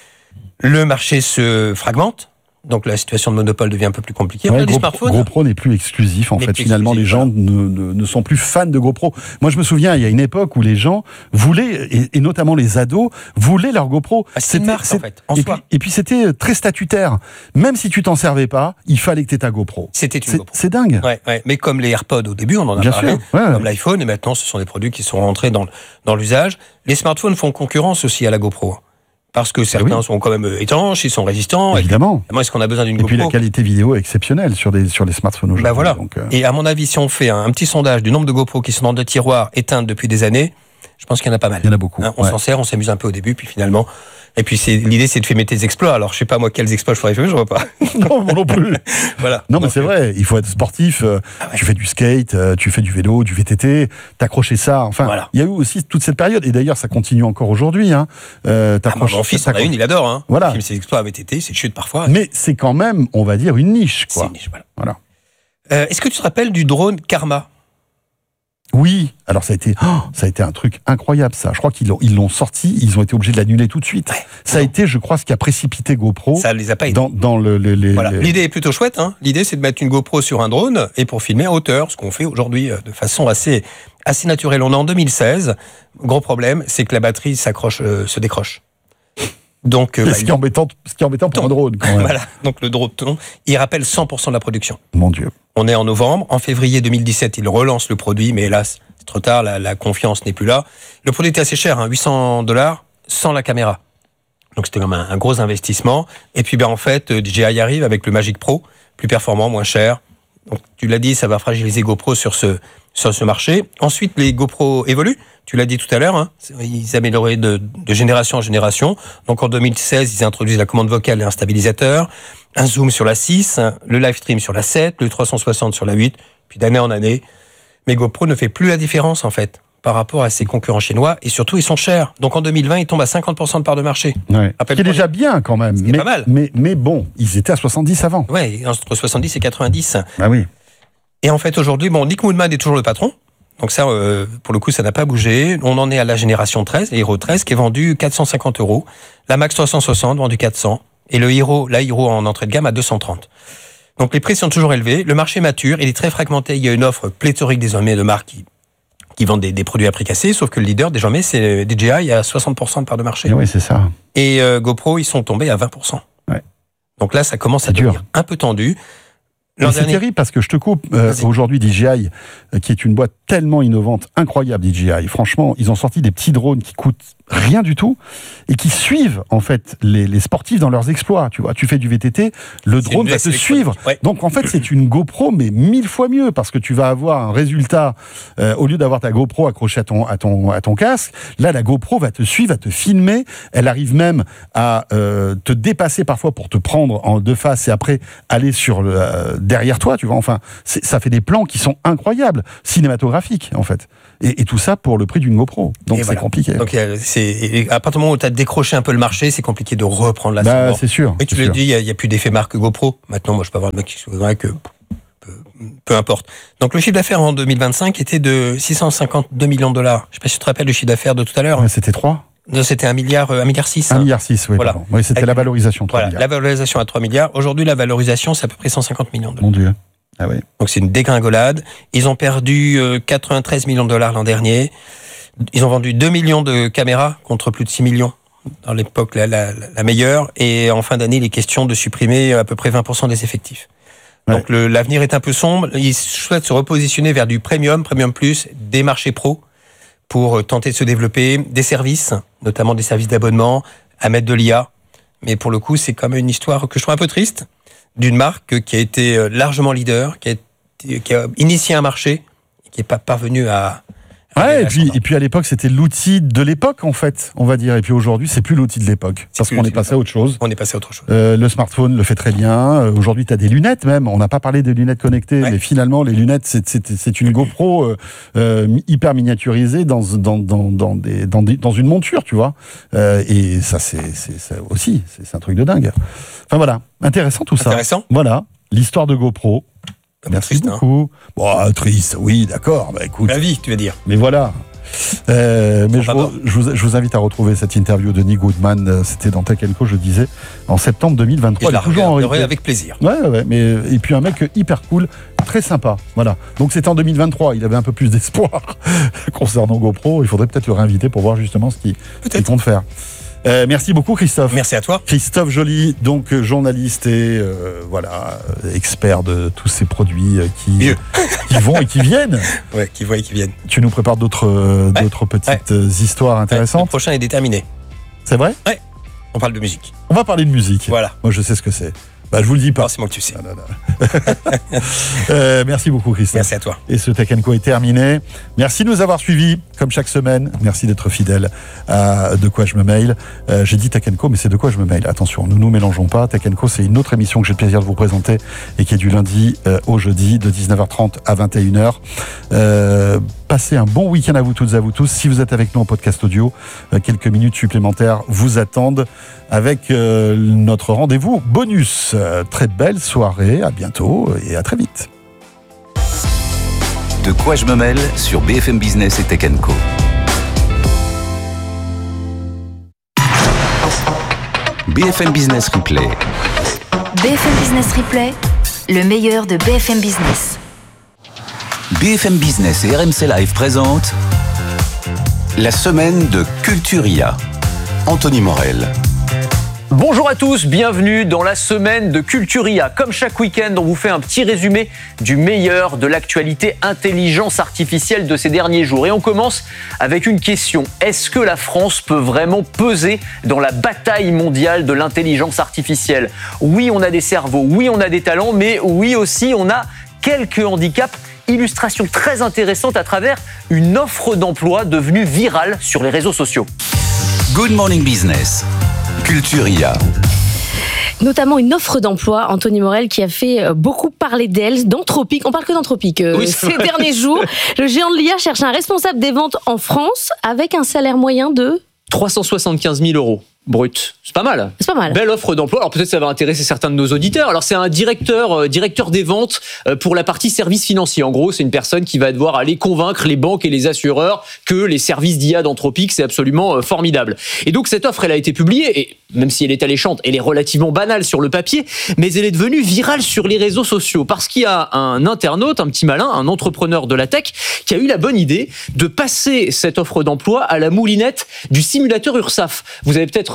Le marché se fragmente. Donc la situation de monopole devient un peu plus compliquée. Ouais, on a des Go, smartphones. GoPro n'est plus exclusif en fait. Finalement, les gens ne, ne, ne sont plus fans de GoPro. Moi, je me souviens, il y a une époque où les gens voulaient, et, et notamment les ados, voulaient leur GoPro. Ah, c'est une marque en fait, en et, soi. Puis, et puis c'était très statutaire. Même si tu t'en servais pas, il fallait que tu aies ta GoPro. C'était une c'est, GoPro. C'est dingue. Ouais, ouais. Mais comme les AirPods au début, on en a Bien parlé, sûr, ouais, comme ouais. l'iPhone, et maintenant ce sont des produits qui sont rentrés dans, dans l'usage. Les smartphones font concurrence aussi à la GoPro. Parce que certains oui. sont quand même étanches, ils sont résistants. Évidemment. Et, est-ce qu'on a besoin d'une et GoPro ? Et puis la qualité vidéo est exceptionnelle sur, des, sur les smartphones aujourd'hui. Bah voilà. Donc, euh... Et à mon avis, si on fait un, un petit sondage du nombre de GoPro qui sont dans des tiroirs éteintes depuis des années, je pense qu'il y en a pas mal. Il y en a beaucoup. Hein, on ouais. s'en sert, on s'amuse un peu au début, puis finalement... Et puis c'est, l'idée, c'est de faire tes exploits. Alors, je sais pas moi quels exploits je ferais faire, je vois pas. Non, moi non plus. Voilà. Non, mais c'est vrai, il faut être sportif. Euh, ah ouais. Tu fais du skate, euh, tu fais du vélo, du V T T, t'accrocher ça. Enfin, voilà. Il y a eu aussi toute cette période, et d'ailleurs, ça continue encore aujourd'hui. Hein. Euh, ah, mon fils en a une, il adore. Hein. Voilà. Il filme ses exploits à V T T, c'est chute parfois. Mais c'est quand même, on va dire, une niche, quoi. C'est une niche, voilà. voilà. Euh, est-ce que tu te rappelles du drone Karma ? Oui, alors ça a été, oh, ça a été un truc incroyable ça. Je crois qu'ils l'ont, ils l'ont sorti, ils ont été obligés de l'annuler tout de suite. Ouais, ça non. a été, je crois, ce qui a précipité GoPro. Ça les a pas aidés. Dans, dans le, le, les, voilà. les... L'idée est plutôt chouette. Hein. L'idée, c'est de mettre une GoPro sur un drone et pour filmer à hauteur, ce qu'on fait aujourd'hui de façon assez, assez naturelle. On est en deux mille seize. Gros problème, c'est que la batterie s'accroche, euh, se décroche. Donc, euh, bah, ce, qui est embêtant, ce qui est embêtant pour un drone. Quand même. Voilà. Donc le drone, il rappelle cent pour cent de la production. Mon Dieu. On est en novembre. En février deux mille dix-sept, il relance le produit, mais hélas, c'est trop tard. La, la confiance n'est plus là. Le produit était assez cher, hein, huit cents dollars sans la caméra. Donc c'était comme un, un gros investissement. Et puis ben en fait, D J I arrive avec le Magic Pro, plus performant, moins cher. Donc tu l'as dit, ça va fragiliser GoPro sur ce sur ce marché. Ensuite, les GoPro évoluent. Tu l'as dit tout à l'heure, hein, ils amélioraient de, de génération en génération. Donc en deux mille seize, ils introduisent la commande vocale et un stabilisateur, un zoom sur la six, le live stream sur la sept, le trois cent soixante sur la huit, puis d'année en année. Mais GoPro ne fait plus la différence en fait par rapport à ses concurrents chinois et surtout ils sont chers. Donc en deux mille vingt, ils tombent à cinquante pour cent de part de marché. Ouais. Ce qui est déjà bien quand même. C'est mais, pas mal. Mais, mais bon, ils étaient à soixante-dix avant. Ouais, entre soixante-dix et quatre-vingt-dix. Ah oui. Et en fait aujourd'hui, bon, Nick Moodman est toujours le patron. Donc ça, euh, pour le coup, ça n'a pas bougé. On en est à la génération treize, la Hero treize, qui est vendue quatre cent cinquante euros. La Max trois cent soixante, vendue quatre cents. Et le Hero, la Hero en entrée de gamme à deux cent trente. Donc les prix sont toujours élevés. Le marché mature, il est très fragmenté. Il y a une offre pléthorique désormais de marques qui, qui vendent des, des produits à prix cassé. Sauf que le leader, désormais, c'est D J I. Il y a soixante pour cent de part de marché. Et oui, c'est ça. Et euh, GoPro, ils sont tombés à vingt pour cent. Ouais. Donc là, ça commence à dur. devenir un peu tendu. C'est dernier... terrible parce que je te coupe. Euh, aujourd'hui, D J I, euh, qui est une boîte tellement innovante, incroyable, D J I. Franchement, ils ont sorti des petits drones qui coûtent rien du tout et qui suivent en fait les, les sportifs dans leurs exploits. Tu vois, tu fais du V T T, le c'est drone va te suivre. Ouais. Donc en fait, c'est une GoPro mais mille fois mieux parce que tu vas avoir un résultat euh, au lieu d'avoir ta GoPro accrochée à ton à ton à ton casque. Là, la GoPro va te suivre, va te filmer. Elle arrive même à euh, te dépasser parfois pour te prendre en deux faces et après aller sur le, euh, derrière toi. Tu vois, enfin, c'est, ça fait des plans qui sont incroyables, cinématographiques en fait. Et, et tout ça pour le prix d'une GoPro. Donc et c'est voilà. compliqué. Donc c'est, à partir du moment où tu as décroché un peu le marché, c'est compliqué de reprendre la bah, c'est sûr. Et tu l'as dit, il n'y a, a plus d'effet marque GoPro. Maintenant, moi, je peux avoir le mec qui se voudrait que peu, peu importe. Donc le chiffre d'affaires en deux mille vingt-cinq était de six cent cinquante-deux millions de dollars. Je ne sais pas si tu te rappelles le chiffre d'affaires de tout à l'heure. Ouais, c'était trois. Non, c'était un milliard, un milliard six. Un milliard six, oui. Voilà. Oui, c'était Avec, la valorisation. trois voilà, milliards. La valorisation à trois milliards. Aujourd'hui, la valorisation, c'est à peu près cent cinquante millions de dollars. Mon Dieu. Ah oui. Donc c'est une dégringolade. Ils ont perdu euh, quatre-vingt-treize millions de dollars l'an dernier. Ils ont vendu deux millions de caméras contre plus de six millions dans l'époque la, la, la meilleure. Et en fin d'année, il est question de supprimer à peu près vingt pour cent des effectifs. Ouais. Donc le, l'avenir est un peu sombre. Ils souhaitent se repositionner vers du premium, premium plus, des marchés pro pour tenter de se développer, des services, notamment des services d'abonnement, à mettre de l'I A. Mais pour le coup, c'est quand même une histoire que je trouve un peu triste, d'une marque qui a été largement leader, qui a, été, qui a initié un marché, et qui n'est pas parvenu à... Ouais, et puis, et puis à l'époque, c'était l'outil de l'époque, en fait, on va dire. Et puis aujourd'hui, c'est plus l'outil de l'époque. C'est parce qu'on est passé à autre chose. On est passé à autre chose. Euh, le smartphone le fait très bien. Euh, aujourd'hui, tu as des lunettes même. On n'a pas parlé des lunettes connectées, ouais. mais finalement, les lunettes, c'est, c'est, c'est une GoPro euh, euh, hyper miniaturisée dans, dans, dans, dans, des, dans, des, dans une monture, tu vois. Euh, et ça, c'est, c'est, c'est aussi, c'est, c'est un truc de dingue. Enfin voilà, intéressant tout ça. Intéressant. Voilà, l'histoire de GoPro. Merci triste, beaucoup. Hein. Bon, triste, oui, d'accord. Bah, écoute. La vie, tu veux dire. Mais voilà. Euh, mais je vous, je, vous, je vous invite à retrouver cette interview de Nick Goodman. C'était dans Tech and Co, je disais, en septembre deux mille vingt-trois. Et je la toujours en avec plaisir. Ouais, ouais, mais et puis un mec hyper cool, très sympa. Voilà. Donc c'était en deux mille vingt-trois. Il avait un peu plus d'espoir concernant GoPro. Il faudrait peut-être le réinviter pour voir justement ce qu'il, ce qu'il compte faire. Euh, merci beaucoup Christophe. Merci à toi. Christophe Joly, donc journaliste et euh, voilà expert de tous ces produits qui, qui vont et qui viennent. Ouais, qui vont et qui viennent. Tu nous prépares d'autres, euh, ouais. d'autres petites ouais. histoires intéressantes. Ouais. Le prochain est déterminé. C'est vrai ? Ouais. On parle de musique. On va parler de musique. Voilà. Moi je sais ce que c'est. Bah, je vous le dis pas. Non, c'est moi que tu sais. Non, non, non. euh, merci beaucoup, Christophe. Merci à toi. Et ce Tech and Co est terminé. Merci de nous avoir suivis, comme chaque semaine. Merci d'être fidèle à De quoi je me mail. Euh, j'ai dit Tech and Co, mais c'est De quoi je me mail. Attention, nous nous mélangeons pas. Tech and Co, c'est une autre émission que j'ai le plaisir de vous présenter et qui est du lundi euh, au jeudi, de dix-neuf heures trente à vingt et une heures. Euh, passez un bon week-end à vous toutes et à vous tous. Si vous êtes avec nous en podcast audio, euh, quelques minutes supplémentaires vous attendent avec euh, notre rendez-vous bonus. Euh, très belle soirée, à bientôt et à très vite. De quoi je me mêle sur B F M Business et Tech and Co. B F M Business Replay. B F M Business Replay, le meilleur de B F M Business. B F M Business et R M C Live présentent la semaine de Culturia. Anthony Morel. Bonjour à tous, bienvenue dans la semaine de Culturia. Comme chaque week-end, on vous fait un petit résumé du meilleur de l'actualité intelligence artificielle de ces derniers jours. Et on commence avec une question. Est-ce que la France peut vraiment peser dans la bataille mondiale de l'intelligence artificielle ? Oui, on a des cerveaux, oui, on a des talents, mais oui aussi, on a quelques handicaps. Illustration très intéressante à travers une offre d'emploi devenue virale sur les réseaux sociaux. Good Morning Business. Culturia. Notamment une offre d'emploi, Anthony Morel, qui a fait beaucoup parler d'elle, d'Anthropic. On parle que d'Anthropic euh, oui, ces derniers jours. Le géant de l'I A cherche un responsable des ventes en France avec un salaire moyen de trois cent soixante-quinze mille euros. Brut. C'est pas mal. C'est pas mal. Belle offre d'emploi. Alors peut-être ça va intéresser certains de nos auditeurs. Alors c'est un directeur, euh, directeur des ventes euh, pour la partie services financiers. En gros, c'est une personne qui va devoir aller convaincre les banques et les assureurs que les services d'I A d'Anthropic, c'est absolument euh, formidable. Et donc cette offre, elle a été publiée, et même si elle est alléchante, elle est relativement banale sur le papier, mais elle est devenue virale sur les réseaux sociaux parce qu'il y a un internaute, un petit malin, un entrepreneur de la tech, qui a eu la bonne idée de passer cette offre d'emploi à la moulinette du simulateur URSSAF. Vous avez peut-être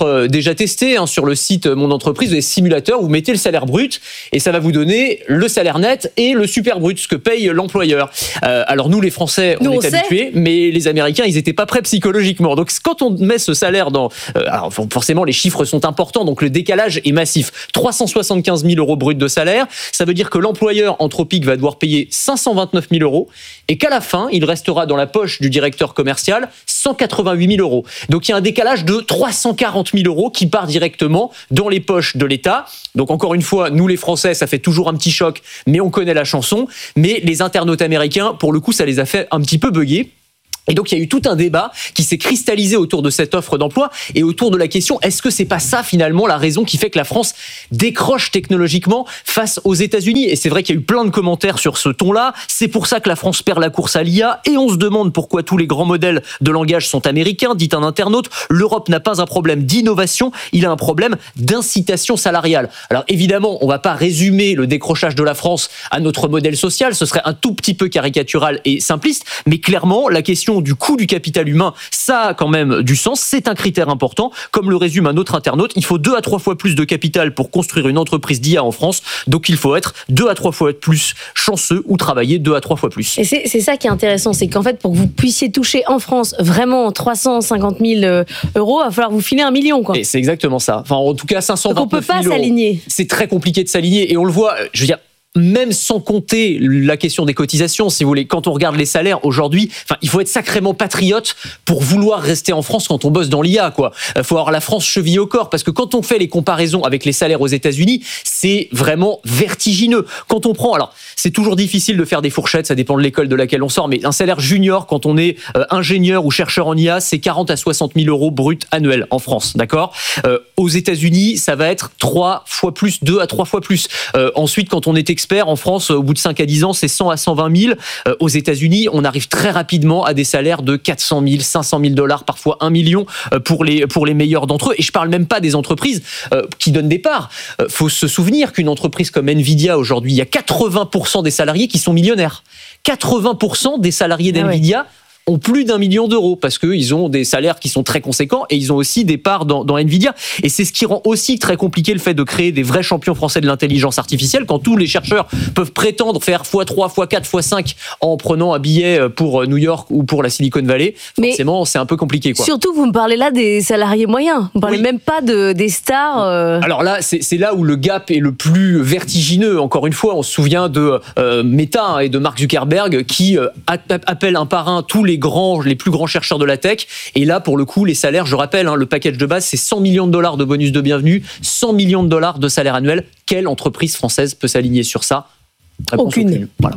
être déjà testé hein, sur le site Mon Entreprise, vous avez simulateur, vous mettez le salaire brut et ça va vous donner le salaire net et le super brut, ce que paye l'employeur. Euh, alors nous, les Français, on nous, est on habitués, sait. Mais les Américains, ils n'étaient pas prêts psychologiquement. Donc quand on met ce salaire dans... Euh, alors forcément, les chiffres sont importants, donc le décalage est massif. trois cent soixante-quinze mille euros brut de salaire, ça veut dire que l'employeur Anthropic va devoir payer cinq cent vingt-neuf mille euros et qu'à la fin, il restera dans la poche du directeur commercial cent quatre-vingt-huit mille euros. Donc il y a un décalage de trois cent quarante mille euros qui part directement dans les poches de l'État. Donc encore une fois, nous les Français, ça fait toujours un petit choc, mais on connaît la chanson. Mais les internautes américains, pour le coup, ça les a fait un petit peu bugger. Et donc il y a eu tout un débat qui s'est cristallisé autour de cette offre d'emploi et autour de la question, est-ce que c'est pas ça finalement la raison qui fait que la France décroche technologiquement face aux États-Unis? Et c'est vrai qu'il y a eu plein de commentaires sur ce ton-là. C'est pour ça que la France perd la course à l'I A et on se demande pourquoi tous les grands modèles de langage sont américains, dit un internaute. L'Europe n'a pas un problème d'innovation, il a un problème d'incitation salariale. Alors évidemment, on va pas résumer le décrochage de la France à notre modèle social, ce serait un tout petit peu caricatural et simpliste, mais clairement la question du coût du capital humain, ça a quand même du sens, c'est un critère important. Comme le résume un autre internaute, il faut deux à trois fois plus de capital pour construire une entreprise d'I A en France, donc il faut être deux à trois fois plus chanceux ou travailler deux à trois fois plus. Et c'est, c'est ça qui est intéressant, c'est qu'en fait, pour que vous puissiez toucher en France vraiment trois cent cinquante mille euros, il va falloir vous filer un million, quoi. Et c'est exactement ça. Enfin, en tout cas, cinq cent vingt-neuf mille euros. Donc on peut pas s'aligner. C'est très compliqué de s'aligner et on le voit, je veux dire, même sans compter la question des cotisations, si vous voulez, quand on regarde les salaires aujourd'hui, enfin, il faut être sacrément patriote pour vouloir rester en France quand on bosse dans l'I A, quoi. Il faut avoir la France chevillée au corps, parce que quand on fait les comparaisons avec les salaires aux États-Unis, c'est vraiment vertigineux. Quand on prend, alors, c'est toujours difficile de faire des fourchettes, ça dépend de l'école de laquelle on sort, mais un salaire junior, quand on est euh, ingénieur ou chercheur en I A, c'est quarante à soixante mille euros bruts annuels en France, d'accord? Euh, aux États-Unis, ça va être trois fois plus, deux à trois fois plus. Euh, ensuite, quand on est expert en France, au bout de cinq à dix ans, c'est cent à cent vingt mille. Euh, aux États-Unis, on arrive très rapidement à des salaires de quatre cent mille, cinq cent mille dollars, parfois un million euh, pour les pour les meilleurs d'entre eux. Et je parle même pas des entreprises euh, qui donnent des parts. Euh, faut se souvenir qu'une entreprise comme Nvidia aujourd'hui, il y a quatre-vingts pour cent des salariés qui sont millionnaires. quatre-vingts pour cent des salariés d'Nvidia ah ouais. ont plus d'un million d'euros parce qu'ils ont des salaires qui sont très conséquents et ils ont aussi des parts dans, dans Nvidia. Et c'est ce qui rend aussi très compliqué le fait de créer des vrais champions français de l'intelligence artificielle quand tous les chercheurs peuvent prétendre faire fois trois, fois quatre, fois cinq en prenant un billet pour New York ou pour la Silicon Valley. Mais forcément, c'est un peu compliqué, quoi. Surtout, vous me parlez là des salariés moyens. Vous ne parlez oui. même pas de, des stars. Euh... Alors là, c'est, c'est là où le gap est le plus vertigineux. Encore une fois, on se souvient de euh, Meta et de Mark Zuckerberg qui euh, appellent un par un tous les grands, les plus grands chercheurs de la tech. Et là, pour le coup, les salaires, je rappelle, hein, le package de base, c'est cent millions de dollars de bonus de bienvenue, cent millions de dollars de salaire annuel. Quelle entreprise française peut s'aligner sur ça? Réponse aucune. aucune. Voilà.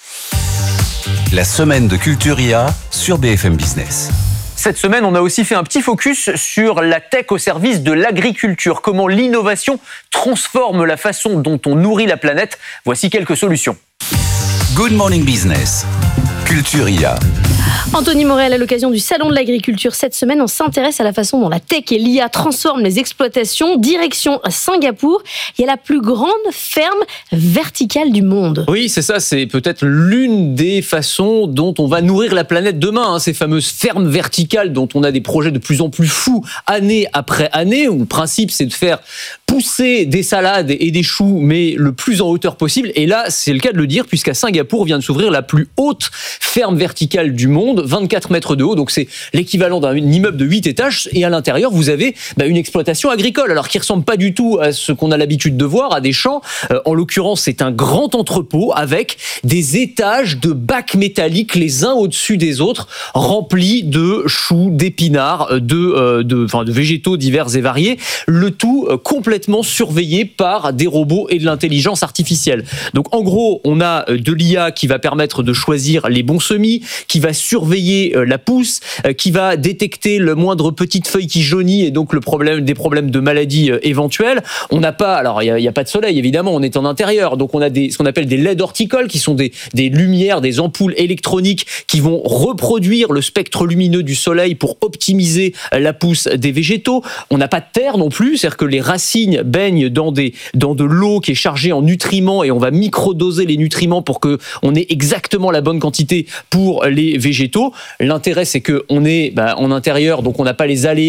La semaine de Culture I A sur B F M Business. Cette semaine, on a aussi fait un petit focus sur la tech au service de l'agriculture. Comment l'innovation transforme la façon dont on nourrit la planète. Voici quelques solutions. Good Morning Business. Culture I A. Anthony Morel, à l'occasion du Salon de l'Agriculture, cette semaine, on s'intéresse à la façon dont la tech et l'I A transforment les exploitations. Direction Singapour, il y a la plus grande ferme verticale du monde. Oui, c'est ça, c'est peut-être l'une des façons dont on va nourrir la planète demain, hein, ces fameuses fermes verticales dont on a des projets de plus en plus fous, année après année, où le principe, c'est de faire pousser des salades et des choux, mais le plus en hauteur possible. Et là, c'est le cas de le dire, puisqu'à Singapour vient de s'ouvrir la plus haute ferme verticale du monde, vingt-quatre mètres de haut, donc c'est l'équivalent d'un immeuble de huit étages, et à l'intérieur, vous avez bah, une exploitation agricole, alors qui ressemble pas du tout à ce qu'on a l'habitude de voir, à des champs. Euh, en l'occurrence, c'est un grand entrepôt avec des étages de bacs métalliques les uns au-dessus des autres, remplis de choux, d'épinards, de, euh, de, enfin, de végétaux divers et variés, le tout euh, complètement surveillé par des robots et de l'intelligence artificielle. Donc en gros, on a de l'I A qui va permettre de choisir les bons semis, qui va surveiller la pousse, qui va détecter le moindre petite feuille qui jaunit et donc le problème, des problèmes de maladies éventuels. On n'a pas, alors il n'y a, a pas de soleil évidemment, on est en intérieur, donc on a des, ce qu'on appelle des L E D horticoles qui sont des, des lumières, des ampoules électroniques qui vont reproduire le spectre lumineux du soleil pour optimiser la pousse des végétaux. On n'a pas de terre non plus, c'est-à-dire que les racines baignent dans, des, dans de l'eau qui est chargée en nutriments et on va microdoser les nutriments pour qu'on ait exactement la bonne quantité pour les végétaux. L'intérêt, c'est qu'on est bah, en intérieur, donc on n'a pas les aléas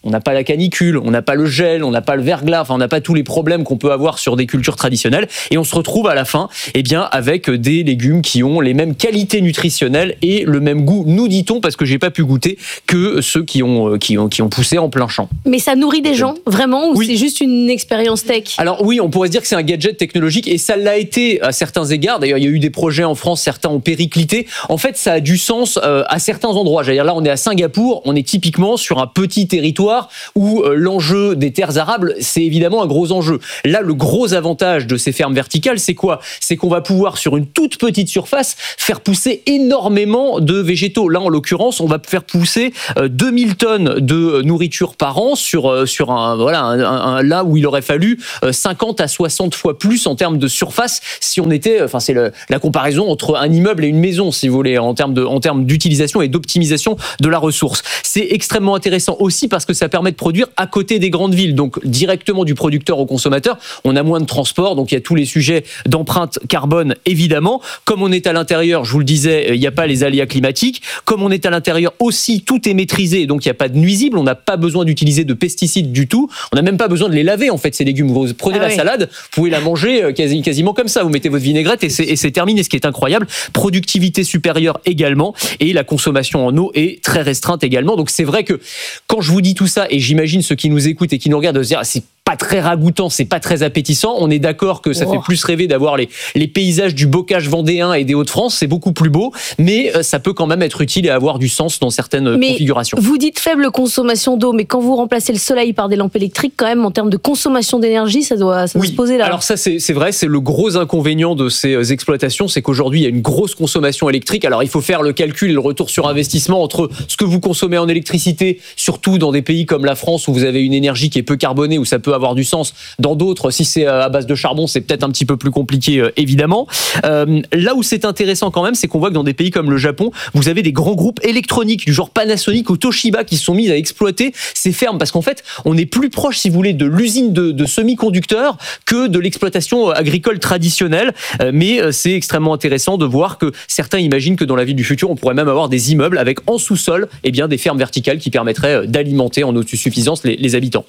on n'a pas la canicule, on n'a pas le gel, on n'a pas le verglas, enfin on n'a pas tous les problèmes qu'on peut avoir sur des cultures traditionnelles, et on se retrouve à la fin, eh bien, avec des légumes qui ont les mêmes qualités nutritionnelles et le même goût, nous dit-on, parce que j'ai pas pu goûter, que ceux qui ont, qui ont, qui ont poussé en plein champ. Mais ça nourrit des gens, vraiment, ou oui. c'est juste une expérience tech? Alors oui, on pourrait se dire que c'est un gadget technologique, et ça l'a été à certains égards. D'ailleurs, il y a eu des projets en France, certains ont périclité. En fait, ça a du sens euh, à certains endroits. J'allais dire, là, on est à Singapour, on est typiquement sur un petit territoire où euh, l'enjeu des terres arables, c'est évidemment un gros enjeu. Là, le gros avantage de ces fermes verticales, c'est quoi? C'est qu'on va pouvoir, sur une toute petite surface, faire pousser énormément de végétaux. Là, en l'occurrence, on va faire pousser euh, deux mille tonnes de nourriture par an sur, euh, sur un, voilà, un, un, un, là où il aurait fallu euh, cinquante à soixante fois plus en termes de surface si on était, enfin, c'est le, la comparaison entre un immeuble et une maison, si vous voulez, en termes de, en termes d'utilisation et d'optimisation de la ressource. C'est extrêmement intéressant aussi parce que ça permet de produire à côté des grandes villes, donc directement du producteur au consommateur. On a moins de transport, donc il y a tous les sujets d'empreinte carbone, évidemment. Comme on est à l'intérieur, je vous le disais, il n'y a pas les aléas climatiques. Comme on est à l'intérieur aussi, tout est maîtrisé, donc il n'y a pas de nuisibles. On n'a pas besoin d'utiliser de pesticides du tout. On n'a même pas besoin de les laver, en fait, ces légumes. Vous prenez ah la oui. salade, vous pouvez la manger quasi, quasiment comme ça. Vous mettez votre vinaigrette et c'est, et c'est terminé, ce qui est incroyable. Productivité supérieure également, et la consommation en eau est très restreinte également. Donc c'est vrai que quand je vous dis tout ça, et j'imagine ceux qui nous écoutent et qui nous regardent de se dire ah, c'est pas très ragoûtant, c'est pas très appétissant. On est d'accord que ça oh. fait plus rêver d'avoir les, les paysages du bocage vendéen et des Hauts-de-France, c'est beaucoup plus beau, mais ça peut quand même être utile et avoir du sens dans certaines mais configurations. Vous dites faible consommation d'eau, mais quand vous remplacez le soleil par des lampes électriques, quand même, en termes de consommation d'énergie, ça doit, ça doit oui. se poser là. Alors ça, c'est, c'est vrai, c'est le gros inconvénient de ces exploitations, c'est qu'aujourd'hui, il y a une grosse consommation électrique. Alors il faut faire le calcul et le retour sur investissement entre ce que vous consommez en électricité, surtout dans des pays comme la France où vous avez une énergie qui est peu carbonée, où ça peut avoir du sens. Dans d'autres, si c'est à base de charbon, c'est peut-être un petit peu plus compliqué, euh, évidemment. Euh, là où c'est intéressant quand même, c'est qu'on voit que dans des pays comme le Japon, vous avez des grands groupes électroniques du genre Panasonic ou Toshiba qui se sont mis à exploiter ces fermes, parce qu'en fait, on est plus proche, si vous voulez, de l'usine de, de semi-conducteurs que de l'exploitation agricole traditionnelle. Euh, mais c'est extrêmement intéressant de voir que certains imaginent que dans la ville du futur, on pourrait même avoir des immeubles avec en sous-sol, eh bien, des fermes verticales qui permettraient d'alimenter en autosuffisance les, les habitants.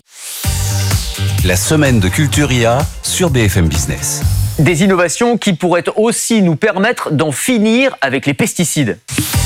La semaine de Culturia sur B F M Business. Des innovations qui pourraient aussi nous permettre d'en finir avec les pesticides.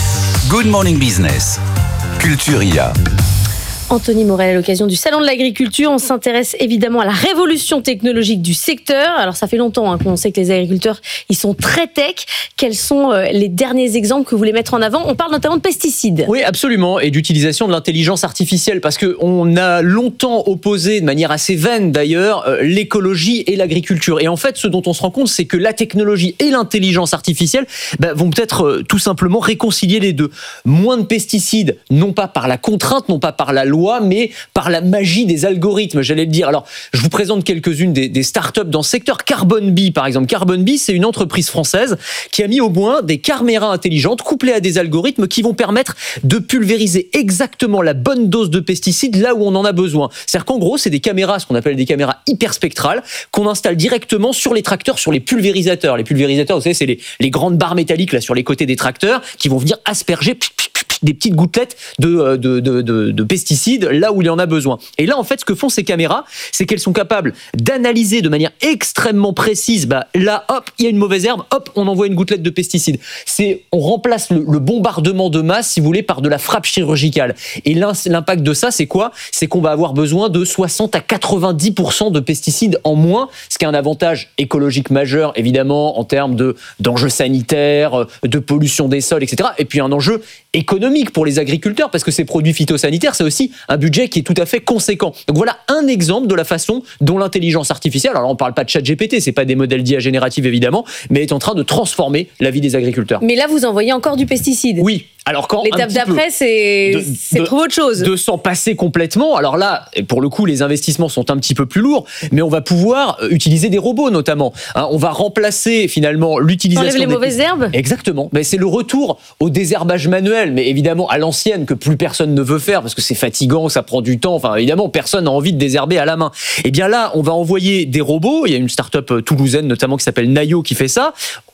Good Morning Business. Culturia. Anthony Morel, à l'occasion du Salon de l'Agriculture, on s'intéresse évidemment à la révolution technologique du secteur. Alors ça fait longtemps hein, qu'on sait que les agriculteurs, ils sont très tech. Quels sont euh, les derniers exemples que vous voulez mettre en avant? On parle notamment de pesticides. Oui, absolument, et d'utilisation de l'intelligence artificielle, parce qu'on a longtemps opposé, de manière assez vaine d'ailleurs, euh, l'écologie et l'agriculture. Et en fait, ce dont on se rend compte, c'est que la technologie et l'intelligence artificielle bah, vont peut-être euh, tout simplement réconcilier les deux. Moins de pesticides, non pas par la contrainte, non pas par la loi, mais par la magie des algorithmes, j'allais le dire. Alors, je vous présente quelques-unes des, des startups dans ce secteur. CarbonBee, par exemple. CarbonBee, c'est une entreprise française qui a mis au point des caméras intelligentes couplées à des algorithmes qui vont permettre de pulvériser exactement la bonne dose de pesticides là où on en a besoin. C'est-à-dire qu'en gros, c'est des caméras, ce qu'on appelle des caméras hyperspectrales, qu'on installe directement sur les tracteurs, sur les pulvérisateurs. Les pulvérisateurs, vous savez, c'est les, les grandes barres métalliques là sur les côtés des tracteurs qui vont venir asperger des petites gouttelettes de, de, de, de, de pesticides là où il y en a besoin. Et là, en fait, ce que font ces caméras, c'est qu'elles sont capables d'analyser de manière extrêmement précise, bah, là, hop, il y a une mauvaise herbe, hop, on envoie une gouttelette de pesticide. C'est, on remplace le, le bombardement de masse, si vous voulez, par de la frappe chirurgicale. Et l'impact de ça, c'est quoi? C'est qu'on va avoir besoin de soixante à quatre-vingt-dix pour cent de pesticides en moins, ce qui est un avantage écologique majeur, évidemment, en termes de, d'enjeux sanitaires, de pollution des sols, et cetera. Et puis un enjeu économique pour les agriculteurs, parce que ces produits phytosanitaires, c'est aussi un budget qui est tout à fait conséquent. Donc voilà un exemple de la façon dont l'intelligence artificielle, alors on ne parle pas de ChatGPT, c'est pas des modèles d'I A génératifs évidemment, mais est en train de transformer la vie des agriculteurs. Mais là, vous envoyez encore du pesticide. Oui. Alors quand l'étape d'après, c'est, de, c'est de, trop autre chose. De s'en passer complètement. Alors là, pour le coup, les investissements sont un petit peu plus lourds, mais on va pouvoir utiliser des robots notamment. Hein, on va remplacer finalement l'utilisation Enlève les des mauvaises herbes. Exactement. Mais c'est le retour au désherbage manuel, mais évidemment à l'ancienne que plus personne ne veut faire parce que c'est fatigant, ça prend du temps. Enfin, évidemment, personne n'a envie de désherber à la main. Et bien là, on va envoyer des robots. Il y a une start-up toulousaine notamment qui s'appelle Nayo qui fait ça.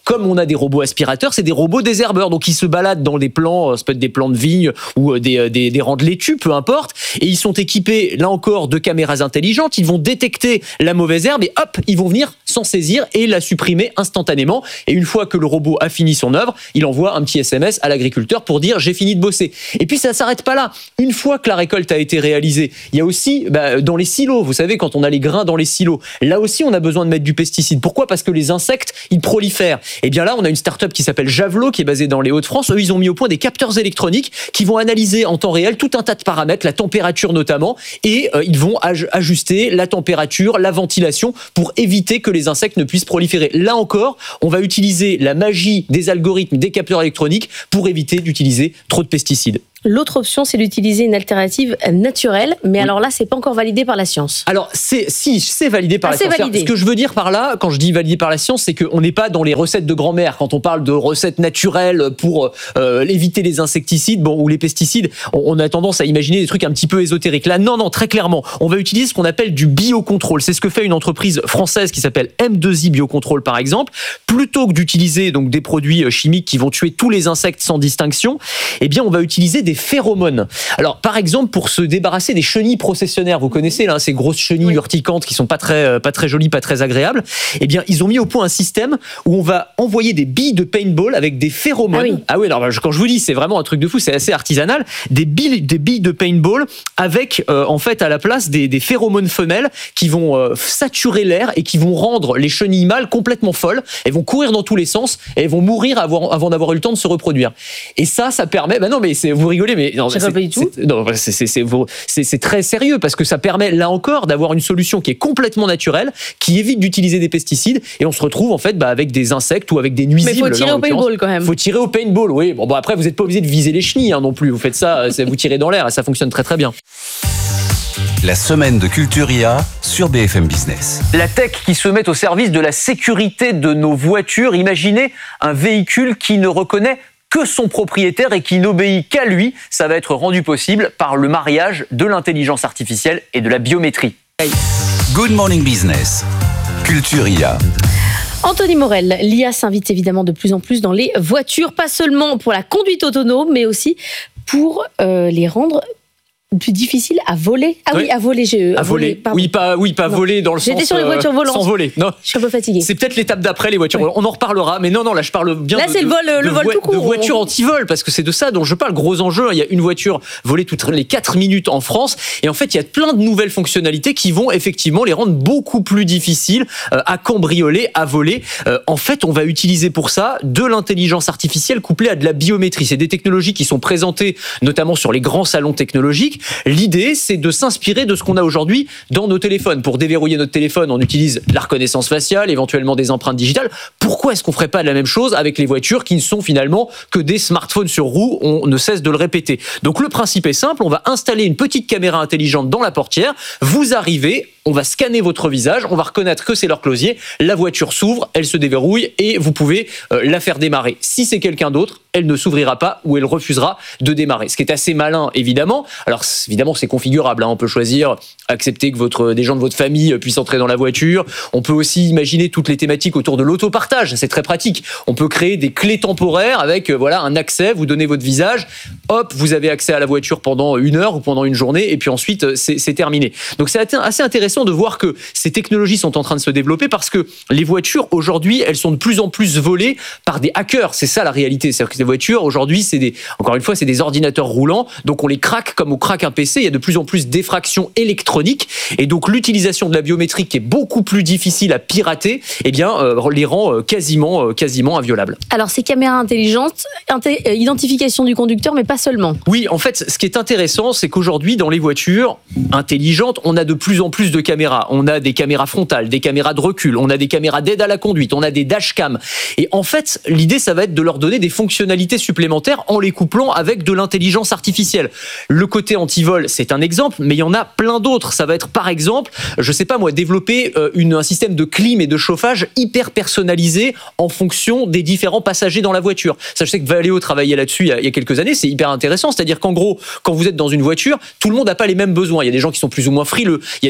comme on a des robots aspirateurs, c'est des robots désherbeurs. Donc ils se baladent dans des plants, ça peut être des plants de vigne ou des, des, des rangs de laitue, peu importe. Et ils sont équipés, là encore, de caméras intelligentes. Ils vont détecter la mauvaise herbe et hop, ils vont venir s'en saisir et la supprimer instantanément. Et une fois que le robot a fini son œuvre, il envoie un petit S M S à l'agriculteur pour dire j'ai fini de bosser. Et puis ça ne s'arrête pas là. Une fois que la récolte a été réalisée, il y a aussi bah, dans les silos, vous savez, quand on a les grains dans les silos, là aussi on a besoin de mettre du pesticide. Pourquoi ? Parce que les insectes, ils prolifèrent. Et bien là, on a une start-up qui s'appelle Javelot, qui est basée dans les Hauts-de-France. Eux, ils ont mis au point des capteurs électroniques qui vont analyser en temps réel tout un tas de paramètres, la température notamment, et euh, ils vont aj- ajuster la température, la ventilation pour éviter que les insectes ne puissent proliférer. Là encore, on va utiliser la magie des algorithmes, des capteurs électroniques pour éviter d'utiliser trop de pesticides. L'autre option, c'est d'utiliser une alternative naturelle, mais oui. alors là, c'est pas encore validé par la science. Alors, c'est, si, c'est validé par ah, la science. Validé. Ce que je veux dire par là, quand je dis validé par la science, c'est qu'on n'est pas dans les recettes de grand-mère. Quand on parle de recettes naturelles pour euh, éviter les insecticides bon, ou les pesticides, on, on a tendance à imaginer des trucs un petit peu ésotériques. Là, non, non, très clairement, on va utiliser ce qu'on appelle du biocontrôle. C'est ce que fait une entreprise française qui s'appelle M deux I Biocontrôle, par exemple. Plutôt que d'utiliser donc des produits chimiques qui vont tuer tous les insectes sans distinction, eh bien, on va utiliser des phéromones. Alors, par exemple, pour se débarrasser des chenilles processionnaires, vous connaissez là, ces grosses chenilles oui. urticantes qui sont pas très, pas très jolies, pas très agréables. Eh bien, ils ont mis au point un système où on va envoyer des billes de paintball avec des phéromones. Ah oui, ah oui alors quand je vous dis, c'est vraiment un truc de fou, c'est assez artisanal. Des billes, des billes de paintball avec, euh, en fait, à la place des, des phéromones femelles qui vont euh, saturer l'air et qui vont rendre les chenilles mâles complètement folles. Elles vont courir dans tous les sens et elles vont mourir avant, avant d'avoir eu le temps de se reproduire. Et ça, ça permet. Bah non, mais c'est, vous rigolez, mais non, c'est, c'est, pas du tout. C'est, non, c'est, c'est, c'est, c'est, c'est très sérieux parce que ça permet là encore d'avoir une solution qui est complètement naturelle, qui évite d'utiliser des pesticides et on se retrouve en fait bah, avec des insectes ou avec des nuisibles. Mais faut tirer là, au paintball quand même. Faut tirer au paintball, oui. Bon, bon après vous n'êtes pas obligé de viser les chenilles hein, non plus. Vous faites ça, vous tirez dans l'air et ça fonctionne très très bien. La semaine de Culturia sur B F M Business. La tech qui se met au service de la sécurité de nos voitures. Imaginez un véhicule qui ne reconnaît que son propriétaire et qui n'obéit qu'à lui. Ça va être rendu possible par le mariage de l'intelligence artificielle et de la biométrie. Hey. Good Morning Business. Culturia. Anthony Morel, l'I A s'invite évidemment de plus en plus dans les voitures, pas seulement pour la conduite autonome, mais aussi pour euh, les rendre plus difficile à voler. Ah oui, oui à voler. J'ai, à, à voler. voler oui, pas, oui, pas voler dans le J'étais sens. J'étais sur les voitures volantes. Sans voler. Non. Je suis un peu fatiguée. C'est peut-être l'étape d'après, les voitures oui. volantes. On en reparlera. Mais non, non, là, je parle bien là, de, c'est le vol, de, le de vol vo- tout court. de voitures anti-vol, parce que c'est de ça dont je parle. Gros enjeu. Il y a une voiture volée toutes les quatre minutes en France. Et en fait, il y a plein de nouvelles fonctionnalités qui vont effectivement les rendre beaucoup plus difficiles euh, à cambrioler, à voler. Euh, en fait, on va utiliser pour ça de l'intelligence artificielle couplée à de la biométrie. C'est des technologies qui sont présentées notamment sur les grands salons technologiques. L'idée, c'est de s'inspirer de ce qu'on a aujourd'hui dans nos téléphones. Pour déverrouiller notre téléphone, on utilise la reconnaissance faciale, éventuellement des empreintes digitales. Pourquoi est-ce qu'on ferait pas la même chose avec les voitures qui ne sont finalement que des smartphones sur roues ? On ne cesse de le répéter. Donc le principe est simple, on va installer une petite caméra intelligente dans la portière, vous arrivez, on va scanner votre visage, on va reconnaître que c'est leur closier, la voiture s'ouvre, elle se déverrouille et vous pouvez euh, la faire démarrer. Si c'est quelqu'un d'autre, elle ne s'ouvrira pas ou elle refusera de démarrer. Ce qui est assez malin, évidemment. Alors, évidemment, c'est configurable. Hein. On peut choisir, accepter que votre, des gens de votre famille puissent entrer dans la voiture. On peut aussi imaginer toutes les thématiques autour de l'autopartage. C'est très pratique. On peut créer des clés temporaires avec euh, voilà, un accès. Vous donnez votre visage. Hop, vous avez accès à la voiture pendant une heure ou pendant une journée. Et puis ensuite, c'est, c'est terminé. Donc, c'est assez intéressant de voir que ces technologies sont en train de se développer parce que les voitures, aujourd'hui, elles sont de plus en plus volées par des hackers. C'est ça la réalité. C'est-à-dire que les voitures, aujourd'hui, c'est des, encore une fois, c'est des ordinateurs roulants. Donc, on les craque comme on craque un P C. Il y a de plus en plus d'effractions électroniques. Et donc, l'utilisation de la biométrie qui est beaucoup plus difficile à pirater, eh bien, euh, les rend euh, quasiment, euh, quasiment inviolables. Alors, ces caméras intelligentes, inté- euh, identification du conducteur, mais pas seulement. Oui, en fait, ce qui est intéressant, c'est qu'aujourd'hui, dans les voitures intelligentes, on a de plus en plus de caméras. On a des caméras frontales, des caméras de recul, on a des caméras d'aide à la conduite, on a des dashcams. Et en fait, l'idée, ça va être de leur donner des fonctionnalités supplémentaires en les couplant avec de l'intelligence artificielle. Le côté anti-vol, c'est un exemple, mais il y en a plein d'autres. Ça va être, par exemple, je sais pas moi, développer euh, une, un système de clim et de chauffage hyper personnalisé en fonction des différents passagers dans la voiture. Ça, je sais que Valeo travaillait là-dessus il y a, il y a quelques années, c'est hyper intéressant. C'est-à-dire qu'en gros, quand vous êtes dans une voiture, tout le monde n'a pas les mêmes besoins. Il y a des gens qui sont plus ou moins frileux, il y a des gens qui sont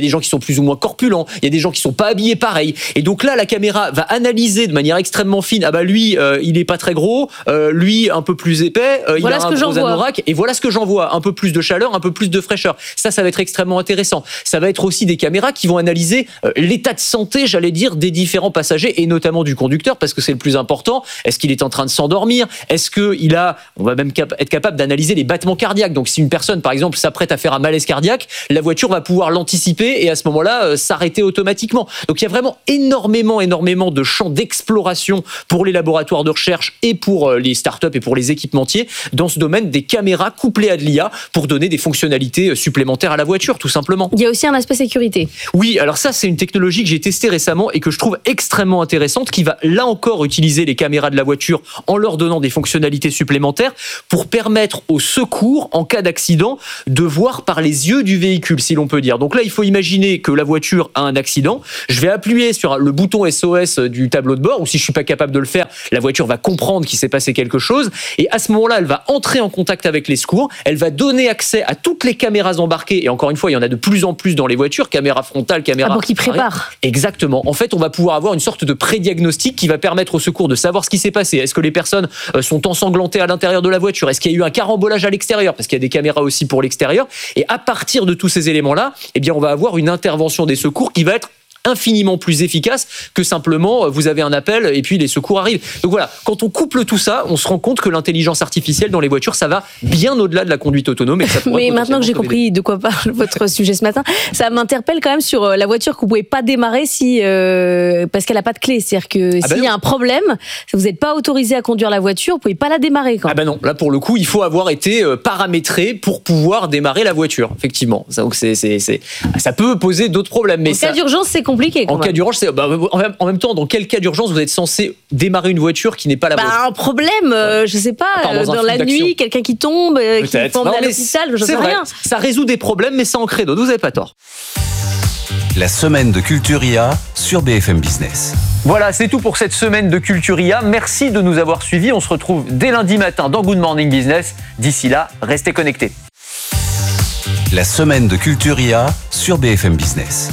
plus ou moins corpulents, il y a des gens qui sont pas habillés pareil. Et donc là, la caméra va analyser de manière extrêmement fine. Ah bah lui, euh, il est pas très gros, euh, lui un peu plus épais, euh, voilà il a un gros anorak. Et voilà ce que j'en vois, un peu plus de chaleur, un peu plus de fraîcheur. Ça, ça va être extrêmement intéressant. Ça va être aussi des caméras qui vont analyser euh, l'état de santé, j'allais dire, des différents passagers et notamment du conducteur, parce que c'est le plus important. Est-ce qu'il est en train de s'endormir? Est-ce qu'il a, on va même cap- être capable d'analyser les battements cardiaques. Donc si une personne, par exemple, s'apprête à faire un malaise cardiaque, la voiture va pouvoir l'anticiper et à ce moment-là euh, s'arrêter automatiquement. Donc il y a vraiment énormément, énormément de champs d'exploration pour les laboratoires de recherche et pour euh, les startups et pour les équipementiers dans ce domaine des caméras couplées à de l'I A pour donner des fonctionnalités supplémentaires à la voiture, tout simplement. Il y a aussi un aspect sécurité. Oui, alors ça, c'est une technologie que j'ai testée récemment et que je trouve extrêmement intéressante, qui va là encore utiliser les caméras de la voiture en leur donnant des fonctionnalités supplémentaires pour permettre au secours, en cas d'accident, de voir par les yeux du véhicule, si l'on peut dire. Donc là, il faut imaginer que la voiture a un accident. Je vais appuyer sur le bouton S O S du tableau de bord, ou si je suis pas capable de le faire, la voiture va comprendre qu'il s'est passé quelque chose. Et à ce moment-là, elle va entrer en contact avec les secours. Elle va donner accès à toutes les caméras embarquées. Et encore une fois, il y en a de plus en plus dans les voitures, caméras frontales, caméras... Ah, pour qu'ils préparent. Exactement. En fait, on va pouvoir avoir une sorte de pré-diagnostic qui va permettre au secours de savoir ce qui s'est passé. Est-ce que les personnes sont ensanglantées à l'intérieur de la voiture? Est-ce qu'il y a eu un carambolage à l'extérieur? Parce qu'il y a des caméras aussi pour l'extérieur. Et à partir de tous ces éléments-là, eh bien, on va avoir une intervention des secours qui va être infiniment plus efficace que simplement vous avez un appel et puis les secours arrivent. Donc voilà, quand on couple tout ça, on se rend compte que l'intelligence artificielle dans les voitures, ça va bien au-delà de la conduite autonome. Et que ça Mais maintenant que j'ai compris de quoi parle votre sujet ce matin, ça m'interpelle quand même sur la voiture que vous pouvez pas démarrer si euh, parce qu'elle a pas de clé. C'est-à-dire que ah s'il ben y a un problème, si vous n'êtes pas autorisé à conduire la voiture, vous pouvez pas la démarrer. Quand ah ben non, là pour le coup, il faut avoir été paramétré pour pouvoir démarrer la voiture. Effectivement, donc c'est, c'est, c'est ça peut poser d'autres problèmes. Mais en ça... cas d'urgence, c'est compliqué. En cas d'urgence, c'est, bah, en même temps, dans quel cas d'urgence vous êtes censé démarrer une voiture qui n'est pas la vôtre? Bah, un problème, euh, je sais pas, ah, dans, dans la nuit, quelqu'un qui tombe, euh, qui faut emmener à l'hôpital, je sais rien. Ça résout des problèmes, mais ça en crée d'autres. Vous n'avez pas tort. La semaine de Culturia sur B F M Business. Voilà, c'est tout pour cette semaine de Culturia. Merci de nous avoir suivis. On se retrouve dès lundi matin dans Good Morning Business. D'ici là, restez connectés. La semaine de Culturia sur B F M Business.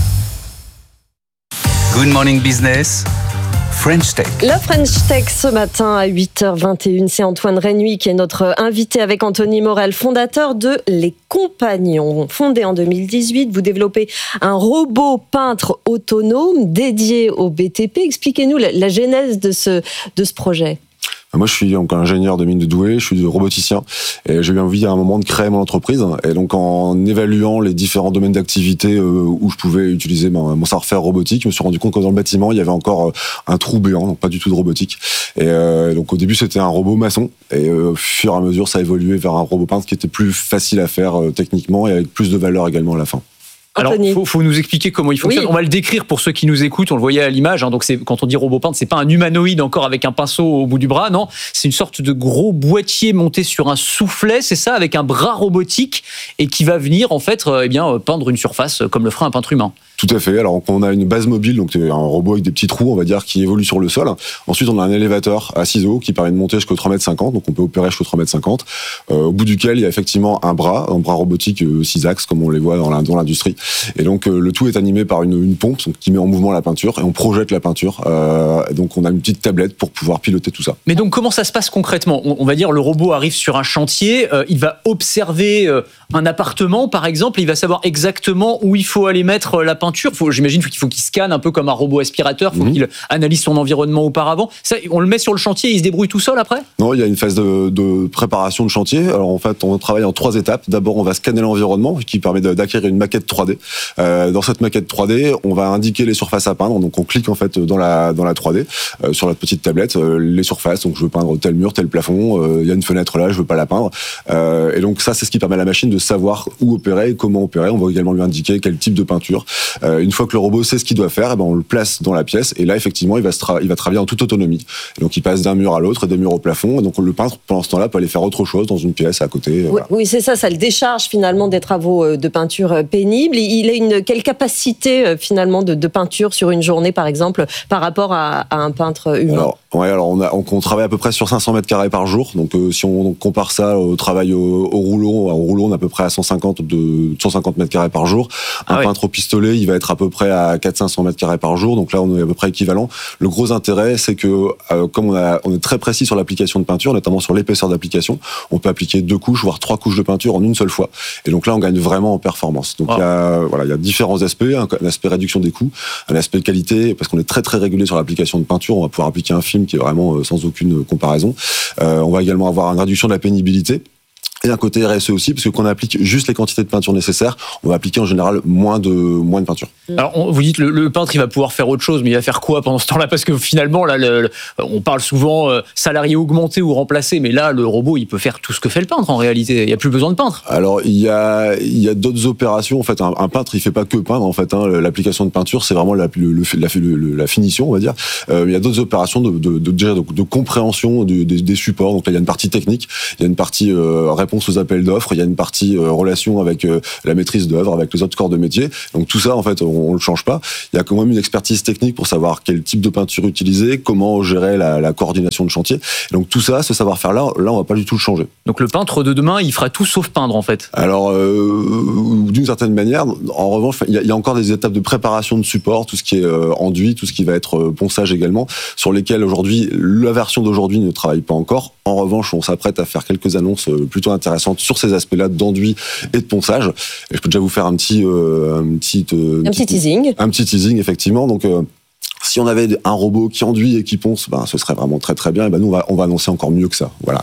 Good Morning Business, French Tech. La French Tech ce matin à huit heures vingt et une, c'est Antoine Rénuy qui est notre invité avec Anthony Morel, fondateur de Les Compagnons. Fondé en deux mille dix-huit, vous développez un robot peintre autonome dédié au B T P. Expliquez-nous la, la genèse de ce, de ce projet. Moi, je suis donc ingénieur de mine de Douai, je suis roboticien et j'ai eu envie à un moment de créer mon entreprise. Et donc, en évaluant les différents domaines d'activité où je pouvais utiliser mon savoir-faire robotique, je me suis rendu compte que dans le bâtiment, il y avait encore un trou béant, donc pas du tout de robotique. Et euh, donc, au début, c'était un robot maçon. Et euh, au fur et à mesure, ça a évolué vers un robot peintre qui était plus facile à faire euh, techniquement et avec plus de valeur également à la fin. Alors, il faut, faut nous expliquer comment il fonctionne. Oui. On va le décrire pour ceux qui nous écoutent. On le voyait à l'image. Hein, donc, c'est, quand on dit robot peintre, c'est pas un humanoïde encore avec un pinceau au bout du bras. Non, c'est une sorte de gros boîtier monté sur un soufflet. C'est ça, avec un bras robotique et qui va venir en fait, euh, eh bien, peindre une surface comme le ferait un peintre humain. Tout à fait. Alors, on a une base mobile, donc un robot avec des petits trous, on va dire, qui évolue sur le sol. Ensuite, on a un élévateur à ciseaux qui permet de monter jusqu'au trois mètres cinquante, donc on peut opérer jusqu'au trois mètres cinquante, euh, au bout duquel il y a effectivement un bras, un bras robotique euh, six axes, comme on les voit dans, la, dans l'industrie. Et donc, euh, le tout est animé par une, une pompe donc, qui met en mouvement la peinture et on projette la peinture. Euh, donc, on a une petite tablette pour pouvoir piloter tout ça. Mais donc, comment ça se passe concrètement? on, on va dire, le robot arrive sur un chantier, euh, il va observer euh, un appartement, par exemple, et il va savoir exactement où il faut aller mettre la peinture. Faut, j'imagine qu'il faut qu'il scanne un peu comme un robot aspirateur, il faut mmh. qu'il analyse son environnement auparavant. Ça, on le met sur le chantier et il se débrouille tout seul après? Non, il y a une phase de, de préparation de chantier. Alors en fait, on travaille en trois étapes. D'abord, on va scanner l'environnement, qui permet d'acquérir une maquette trois D. Euh, dans cette maquette trois D, on va indiquer les surfaces à peindre. Donc on clique en fait dans la, dans la trois D, euh, sur la petite tablette, euh, les surfaces. Donc je veux peindre tel mur, tel plafond, euh, il y a une fenêtre là, je veux pas la peindre. Euh, et donc ça, c'est ce qui permet à la machine de savoir où opérer et comment opérer. On va également lui indiquer quel type de peinture. Euh, une fois que le robot sait ce qu'il doit faire, eh ben on le place dans la pièce et là effectivement il va, se tra- il va travailler en toute autonomie. Et donc il passe d'un mur à l'autre, des murs au plafond. Et donc le peintre pendant ce temps-là peut aller faire autre chose dans une pièce à côté. Oui, voilà. oui, c'est ça, ça le décharge finalement des travaux de peinture pénibles. Il a une quelle capacité finalement de, de peinture sur une journée par exemple par rapport à, à un peintre humain? Alors, ouais, alors on, a, on, on travaille à peu près sur cinq cents mètres carrés par jour. Donc euh, si on compare ça au travail au, au rouleau, au rouleau on est à peu près à cent cinquante de cent cinquante mètres carrés par jour. Un ah peintre oui. au pistolet, il va va être à peu près à quatre cents à cinq cents mètres carrés par jour. Donc là, on est à peu près équivalent. Le gros intérêt, c'est que euh, comme on, a, on est très précis sur l'application de peinture, notamment sur l'épaisseur d'application, on peut appliquer deux couches, voire trois couches de peinture en une seule fois. Et donc là, on gagne vraiment en performance. Donc wow. il y a, voilà, il y a différents aspects, un, un aspect réduction des coûts, un aspect qualité, parce qu'on est très très régulé sur l'application de peinture. On va pouvoir appliquer un film qui est vraiment euh, sans aucune comparaison. Euh, on va également avoir une réduction de la pénibilité. Et un côté R S E aussi, parce que quand on applique juste les quantités de peinture nécessaires, on va appliquer en général moins de, moins de peinture. Alors, on, vous dites le, le peintre, il va pouvoir faire autre chose, mais il va faire quoi pendant ce temps-là? Parce que finalement, là, le, le, on parle souvent euh, salarié augmenté ou remplacé, mais là, le robot, il peut faire tout ce que fait le peintre en réalité. Il n'y a plus besoin de peintre. Alors, il y a, il y a d'autres opérations. En fait, un, un peintre, il fait pas que peindre. En fait, hein, l'application de peinture, c'est vraiment la, le, le, la, le, la finition, on va dire. Euh, il y a d'autres opérations de, de, de, de, de compréhension de, de, des supports. Donc là, il y a une partie technique, il y a une partie euh, réponse aux appels d'offres. Il y a une partie euh, relation avec euh, la maîtrise d'œuvre, avec les autres corps de métier. Donc tout ça, en fait, on, on le change pas. Il y a quand même une expertise technique pour savoir quel type de peinture utiliser, comment gérer la, la coordination de chantier. Et donc tout ça, ce savoir-faire-là, là, on va pas du tout le changer. Donc le peintre de demain, il fera tout sauf peindre, en fait. Alors, euh, d'une certaine manière, en revanche, il y, a, il y a encore des étapes de préparation de support, tout ce qui est euh, enduit, tout ce qui va être euh, ponçage également, sur lesquels aujourd'hui, la version d'aujourd'hui ne travaille pas encore. En revanche, on s'apprête à faire quelques annonces euh, plutôt intéressantes sur ces aspects-là d'enduit et de ponçage. Et je peux déjà vous faire un petit, euh, un petit, euh, un petit teasing. Un petit teasing, effectivement. Donc, euh, si on avait un robot qui enduit et qui ponce, ben, ce serait vraiment très très bien. Et ben, nous, on va, on va annoncer encore mieux que ça. Voilà.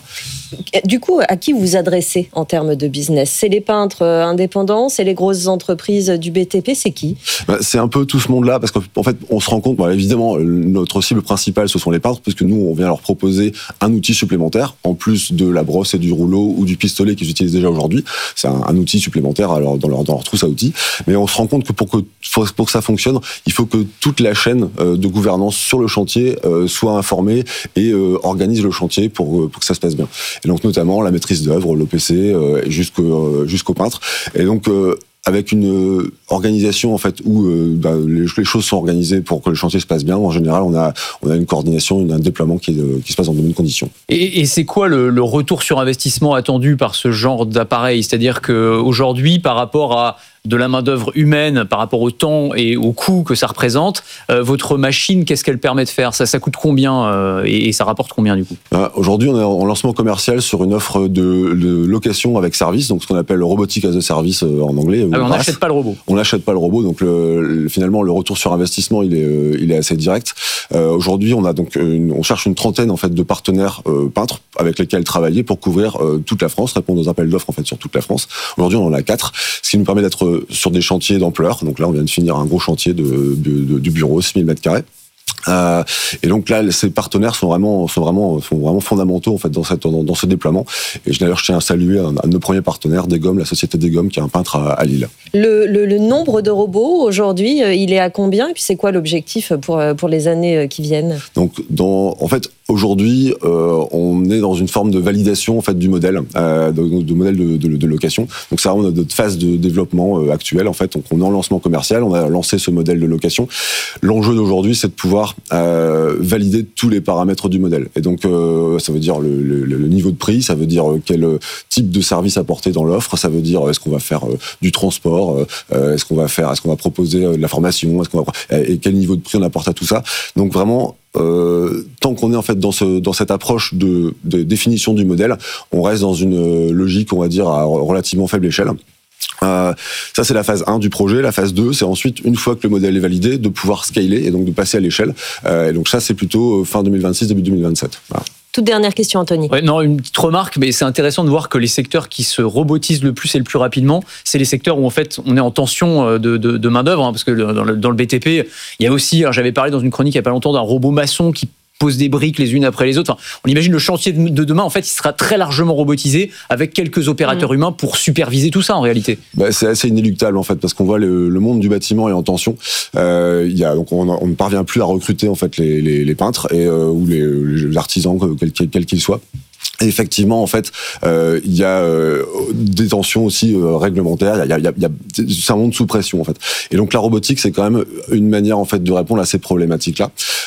Du coup, à qui vous vous adressez en termes de business? C'est les peintres indépendants, c'est les grosses entreprises du B T P, c'est qui? Ben, c'est un peu tout ce monde-là, parce qu'en fait, on se rend compte, bon, évidemment, notre cible principale, ce sont les peintres, puisque nous, on vient leur proposer un outil supplémentaire, en plus de la brosse et du rouleau ou du pistolet qu'ils utilisent déjà aujourd'hui. C'est un, un outil supplémentaire alors, dans, leur, dans leur trousse à outils. Mais on se rend compte que pour que, pour que ça fonctionne, il faut que toute la chaîne de gouvernance sur le chantier euh, soit informée et euh, organise le chantier pour, pour que ça se passe bien. Et donc notamment la maîtrise d'œuvre, l'O P C, euh, jusqu'au, euh, jusqu'au peintre. Et donc euh, avec une euh, organisation en fait où euh, bah, les, les choses sont organisées pour que le chantier se passe bien. En général, on a on a une coordination, une, un déploiement qui, est, euh, qui se passe dans de bonnes conditions. Et, et c'est quoi le, le retour sur investissement attendu par ce genre d'appareil? C'est-à-dire qu'aujourd'hui, par rapport à de la main-d'œuvre humaine, par rapport au temps et au coût que ça représente, euh, votre machine, qu'est-ce qu'elle permet de faire? Ça, ça coûte combien euh, et, et ça rapporte combien du coup? euh, Aujourd'hui, on est en lancement commercial sur une offre de, de location avec service, donc ce qu'on appelle robotique as a service euh, en anglais. Ah, on n'achète pas le robot. On n'achète pas le robot, donc le, le, finalement le retour sur investissement, il est, euh, il est assez direct. Euh, aujourd'hui, on a donc une, on cherche une trentaine en fait de partenaires euh, peintres avec lesquels travailler pour couvrir euh, toute la France, répondre aux appels d'offres en fait sur toute la France. Aujourd'hui, on en a quatre, ce qui nous permet d'être sur des chantiers d'ampleur. Donc là, on vient de finir un gros chantier de, de, de, du bureau, six mille mètres carrés. Euh, et donc là, ces partenaires sont vraiment, sont vraiment, sont vraiment fondamentaux en fait dans cette, dans, dans ce déploiement. Et je, d'ailleurs, je tiens à saluer un, un de nos premiers partenaires, Desgommes, la société Desgommes, qui est un peintre à, à Lille. Le, le, le nombre de robots aujourd'hui, il est à combien? Et puis c'est quoi l'objectif pour pour les années qui viennent? Donc, dans, en fait, aujourd'hui, euh, on est dans une forme de validation en fait du modèle, euh, de, de modèle de, de, de location. Donc, c'est vraiment notre phase de développement euh, actuelle en fait. Donc, on est en lancement commercial, on a lancé ce modèle de location. L'enjeu d'aujourd'hui, c'est de pouvoir Euh, valider tous les paramètres du modèle. Et donc, euh, ça veut dire le, le, le niveau de prix, ça veut dire quel type de service apporter dans l'offre, ça veut dire est-ce qu'on va faire euh, du transport, euh, est-ce qu'on va faire, est-ce qu'on va proposer de la formation, est-ce qu'on va, et quel niveau de prix on apporte à tout ça. Donc vraiment, Euh, tant qu'on est en fait dans ce dans cette approche de, de définition du modèle, on reste dans une logique, on va dire, à relativement faible échelle. Euh, ça c'est la phase un du projet. La phase deux, c'est ensuite, une fois que le modèle est validé, de pouvoir scaler et donc de passer à l'échelle. Euh, et donc ça c'est plutôt fin deux mille vingt-six, début deux mille vingt-sept. Voilà. Toute dernière question, Anthony. Ouais, non, une petite remarque, mais c'est intéressant de voir que les secteurs qui se robotisent le plus et le plus rapidement, c'est les secteurs où en fait on est en tension de, de, de main d'œuvre, hein, parce que dans le, dans le B T P, il y a aussi, alors j'avais parlé dans une chronique il y a pas longtemps d'un robot maçon qui pose des briques les unes après les autres. Enfin, on imagine le chantier de demain, en fait, il sera très largement robotisé avec quelques opérateurs mmh. humains pour superviser tout ça en réalité. Bah, c'est assez inéluctable en fait, parce qu'on voit le, le monde du bâtiment est en tension. Euh, il y a, donc on, on ne parvient plus à recruter en fait les, les, les peintres et euh, ou les, les artisans, quels qu'ils quel qu'ils soient. Et effectivement, en fait, euh, il y a euh, des tensions aussi euh, réglementaires. Il y a, il y a, il y a, c'est un monde sous pression, en fait. Et donc, la robotique, c'est quand même une manière, en fait, de répondre à ces problématiques-là.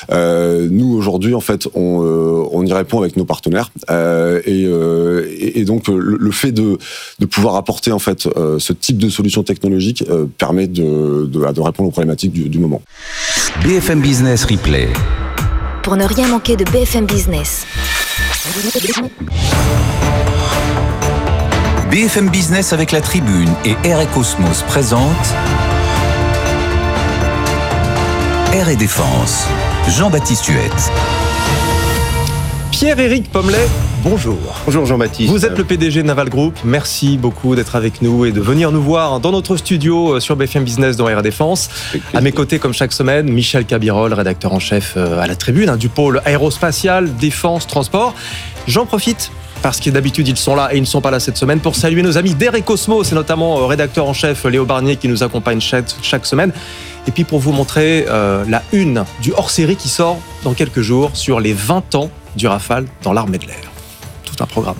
Euh, nous aujourd'hui, en fait, on, euh, on y répond avec nos partenaires euh, et, euh, et, et donc le, le fait de, de pouvoir apporter en fait euh, ce type de solution technologique euh, permet de, de, de répondre aux problématiques du, du moment. B F M Business Replay. Pour ne rien manquer de B F M Business. B F M Business avec la Tribune et Air et Cosmos présente Air et Défense. Jean-Baptiste Huette. Pierre-Éric Pommelet, bonjour. Bonjour Jean-Baptiste. Vous êtes le P D G de Naval Group. Merci beaucoup d'être avec nous et de venir nous voir dans notre studio sur B F M Business dans Air et Défense. À mes côtés, comme chaque semaine, Michel Cabirol, rédacteur en chef à la Tribune, hein, du pôle aérospatial, défense, transport. J'en profite parce que d'habitude ils sont là et ils ne sont pas là cette semaine pour saluer nos amis d'Air et Cosmos et notamment rédacteur en chef Léo Barnier qui nous accompagne chaque, chaque semaine. Et puis pour vous montrer euh, la une du hors-série qui sort dans quelques jours sur les vingt ans du Rafale dans l'armée de l'air. Tout un programme.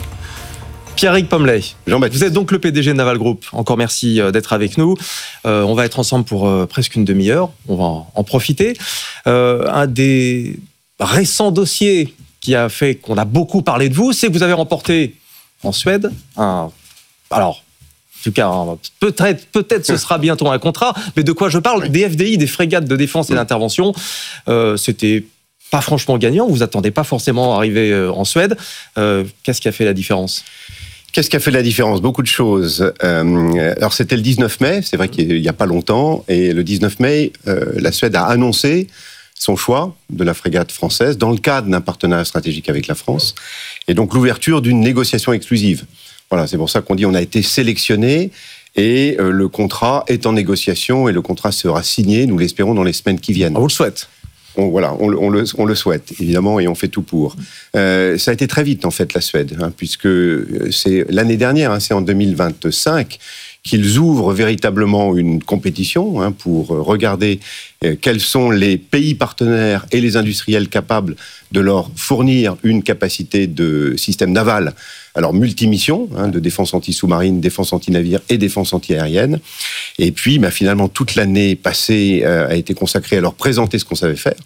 Pierre-Éric Pommelet, vous êtes donc le P D G de Naval Group. Encore merci d'être avec nous. Euh, on va être ensemble pour euh, presque une demi-heure. On va en profiter. Euh, un des récents dossiers qui a fait qu'on a beaucoup parlé de vous, c'est que vous avez remporté en Suède un... Alors, en tout cas, peut-être, peut-être ce sera bientôt un contrat, mais de quoi je parle ? Des F D I, des frégates de défense et d'intervention. Euh, c'était pas franchement gagnant, vous attendez pas forcément à arriver en Suède. Euh, qu'est-ce qui a fait la différence ? Qu'est-ce qui a fait la différence ? Beaucoup de choses. Euh, alors c'était le dix-neuf mai, c'est vrai qu'il n'y a pas longtemps, et le dix-neuf mai, euh, la Suède a annoncé son choix de la frégate française dans le cadre d'un partenariat stratégique avec la France, et donc l'ouverture d'une négociation exclusive. Voilà, c'est pour ça qu'on dit on a été sélectionné, et euh, le contrat est en négociation, et le contrat sera signé, nous l'espérons, dans les semaines qui viennent. On le souhaite. On, voilà, on, on, le, on le souhaite, évidemment, et on fait tout pour. Euh, ça a été très vite, en fait, la Suède, hein, puisque c'est l'année dernière, hein, c'est en deux mille vingt-cinq, qu'ils ouvrent véritablement une compétition hein, pour regarder euh, quels sont les pays partenaires et les industriels capables de leur fournir une capacité de système naval, alors multimission, hein, de défense anti-sous-marine, défense anti-navire et défense anti-aérienne. Et puis, bah, finalement, toute l'année passée euh, a été consacrée à leur présenter ce qu'on savait faire,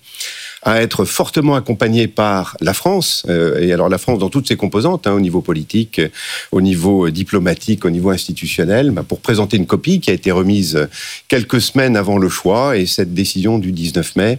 à être fortement accompagné par la France, euh, et alors la France dans toutes ses composantes, hein, au niveau politique, au niveau diplomatique, au niveau institutionnel, bah, pour présenter une copie qui a été remise quelques semaines avant le choix, et cette décision du dix-neuf mai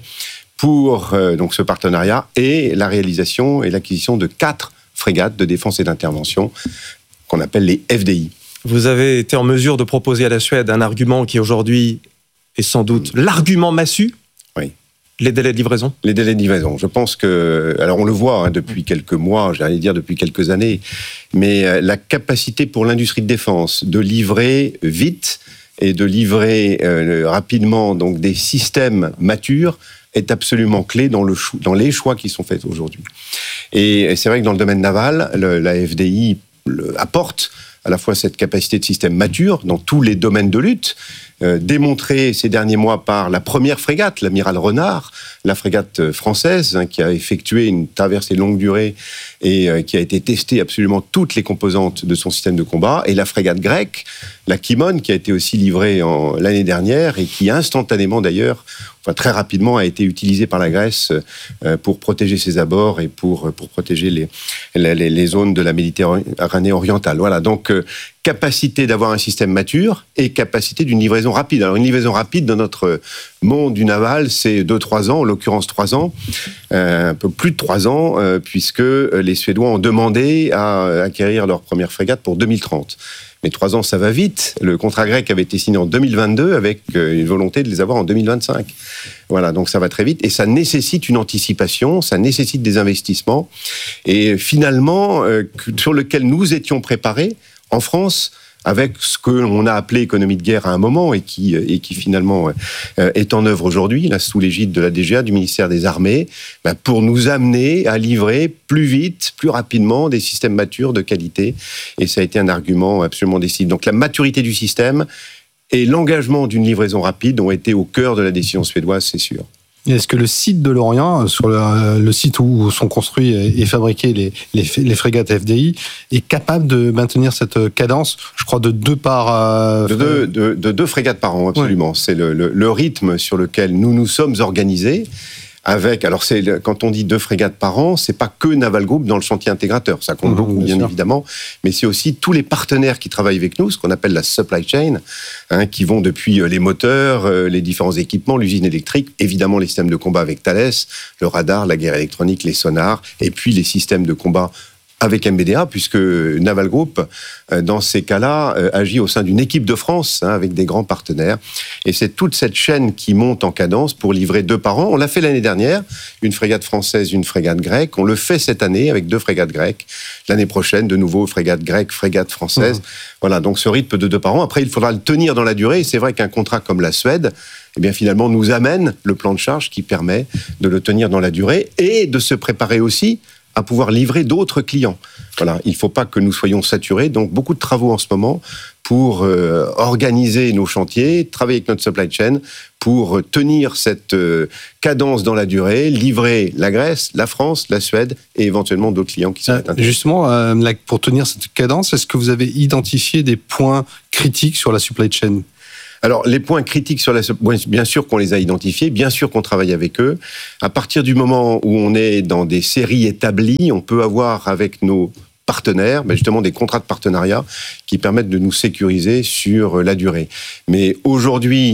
pour euh, donc ce partenariat et la réalisation et l'acquisition de quatre frégates de défense et d'intervention qu'on appelle les F D I. Vous avez été en mesure de proposer à la Suède un argument qui aujourd'hui est sans doute l'argument massu. Oui. Les délais de livraison. Les délais de livraison. Je pense que, alors on le voit hein, depuis quelques mois, j'allais dire depuis quelques années, mais euh, la capacité pour l'industrie de défense de livrer vite et de livrer euh, rapidement donc des systèmes matures est absolument clé dans, le cho- dans les choix qui sont faits aujourd'hui. Et c'est vrai que dans le domaine naval, le, la F D I le, apporte à la fois cette capacité de système mature dans tous les domaines de lutte, euh, démontrée ces derniers mois par la première frégate, l'amiral Renard, la frégate française, hein, qui a effectué une traversée longue durée et euh, qui a été testée absolument toutes les composantes de son système de combat, et la frégate grecque, la Kimon, qui a été aussi livrée en, l'année dernière et qui instantanément d'ailleurs, enfin très rapidement, a été utilisée par la Grèce euh, pour protéger ses abords et pour, pour protéger les, les, les zones de la Méditerranée orientale. Voilà, donc euh, capacité d'avoir un système mature et capacité d'une livraison rapide. Alors une livraison rapide dans notre monde du naval, c'est deux trois ans, en l'occurrence trois ans, euh, un peu plus de trois ans, euh, puisque les Suédois ont demandé à acquérir leur première frégate pour deux mille trente. Mais trois ans, ça va vite. Le contrat grec avait été signé en deux mille vingt-deux avec une volonté de les avoir en deux mille vingt-cinq. Voilà, donc ça va très vite. Et ça nécessite une anticipation, ça nécessite des investissements. Et finalement, euh, sur lequel nous étions préparés, en France, avec ce que l'on a appelé économie de guerre à un moment et qui, et qui finalement euh, est en œuvre aujourd'hui, là, sous l'égide de la D G A, du ministère des Armées, bah, pour nous amener à livrer plus vite, plus rapidement des systèmes matures de qualité. Et ça a été un argument absolument décisif. Donc la maturité du système et l'engagement d'une livraison rapide ont été au cœur de la décision suédoise, c'est sûr. Est-ce que le site de Lorient, sur le, le site où sont construits et fabriqués les, les, les frégates F D I, est capable de maintenir cette cadence, je crois, de deux par... Euh, de, deux, de, de deux frégates par an, absolument. Ouais. C'est le, le, le rythme sur lequel nous nous sommes organisés, avec, alors c'est quand on dit deux frégates par an, c'est pas que Naval Group dans le chantier intégrateur, ça compte mmh, beaucoup bien, bien évidemment, mais c'est aussi tous les partenaires qui travaillent avec nous, ce qu'on appelle la supply chain, hein, qui vont depuis les moteurs, les différents équipements, l'usine électrique, évidemment les systèmes de combat avec Thales, le radar, la guerre électronique, les sonars, et puis les systèmes de combat avec M B D A, puisque Naval Group, dans ces cas-là, agit au sein d'une équipe de France, hein, avec des grands partenaires. Et c'est toute cette chaîne qui monte en cadence pour livrer deux par an. On l'a fait l'année dernière, une frégate française, une frégate grecque. On le fait cette année avec deux frégates grecques. L'année prochaine, de nouveau, frégate grecque, frégate française. Mmh. Voilà, donc ce rythme de deux par an. Après, il faudra le tenir dans la durée. Et c'est vrai qu'un contrat comme la Suède, eh bien, finalement, nous amène le plan de charge qui permet de le tenir dans la durée et de se préparer aussi à pouvoir livrer d'autres clients. Voilà, il ne faut pas que nous soyons saturés, donc beaucoup de travaux en ce moment pour euh, organiser nos chantiers, travailler avec notre supply chain pour tenir cette euh, cadence dans la durée, livrer la Grèce, la France, la Suède et éventuellement d'autres clients qui seraient intéressés. Justement, euh, pour tenir cette cadence, est-ce que vous avez identifié des points critiques sur la supply chain ? Alors, les points critiques sur la... Bien sûr qu'on les a identifiés, bien sûr qu'on travaille avec eux. À partir du moment où on est dans des séries établies, on peut avoir avec nos partenaires, ben justement des contrats de partenariat qui permettent de nous sécuriser sur la durée. Mais aujourd'hui,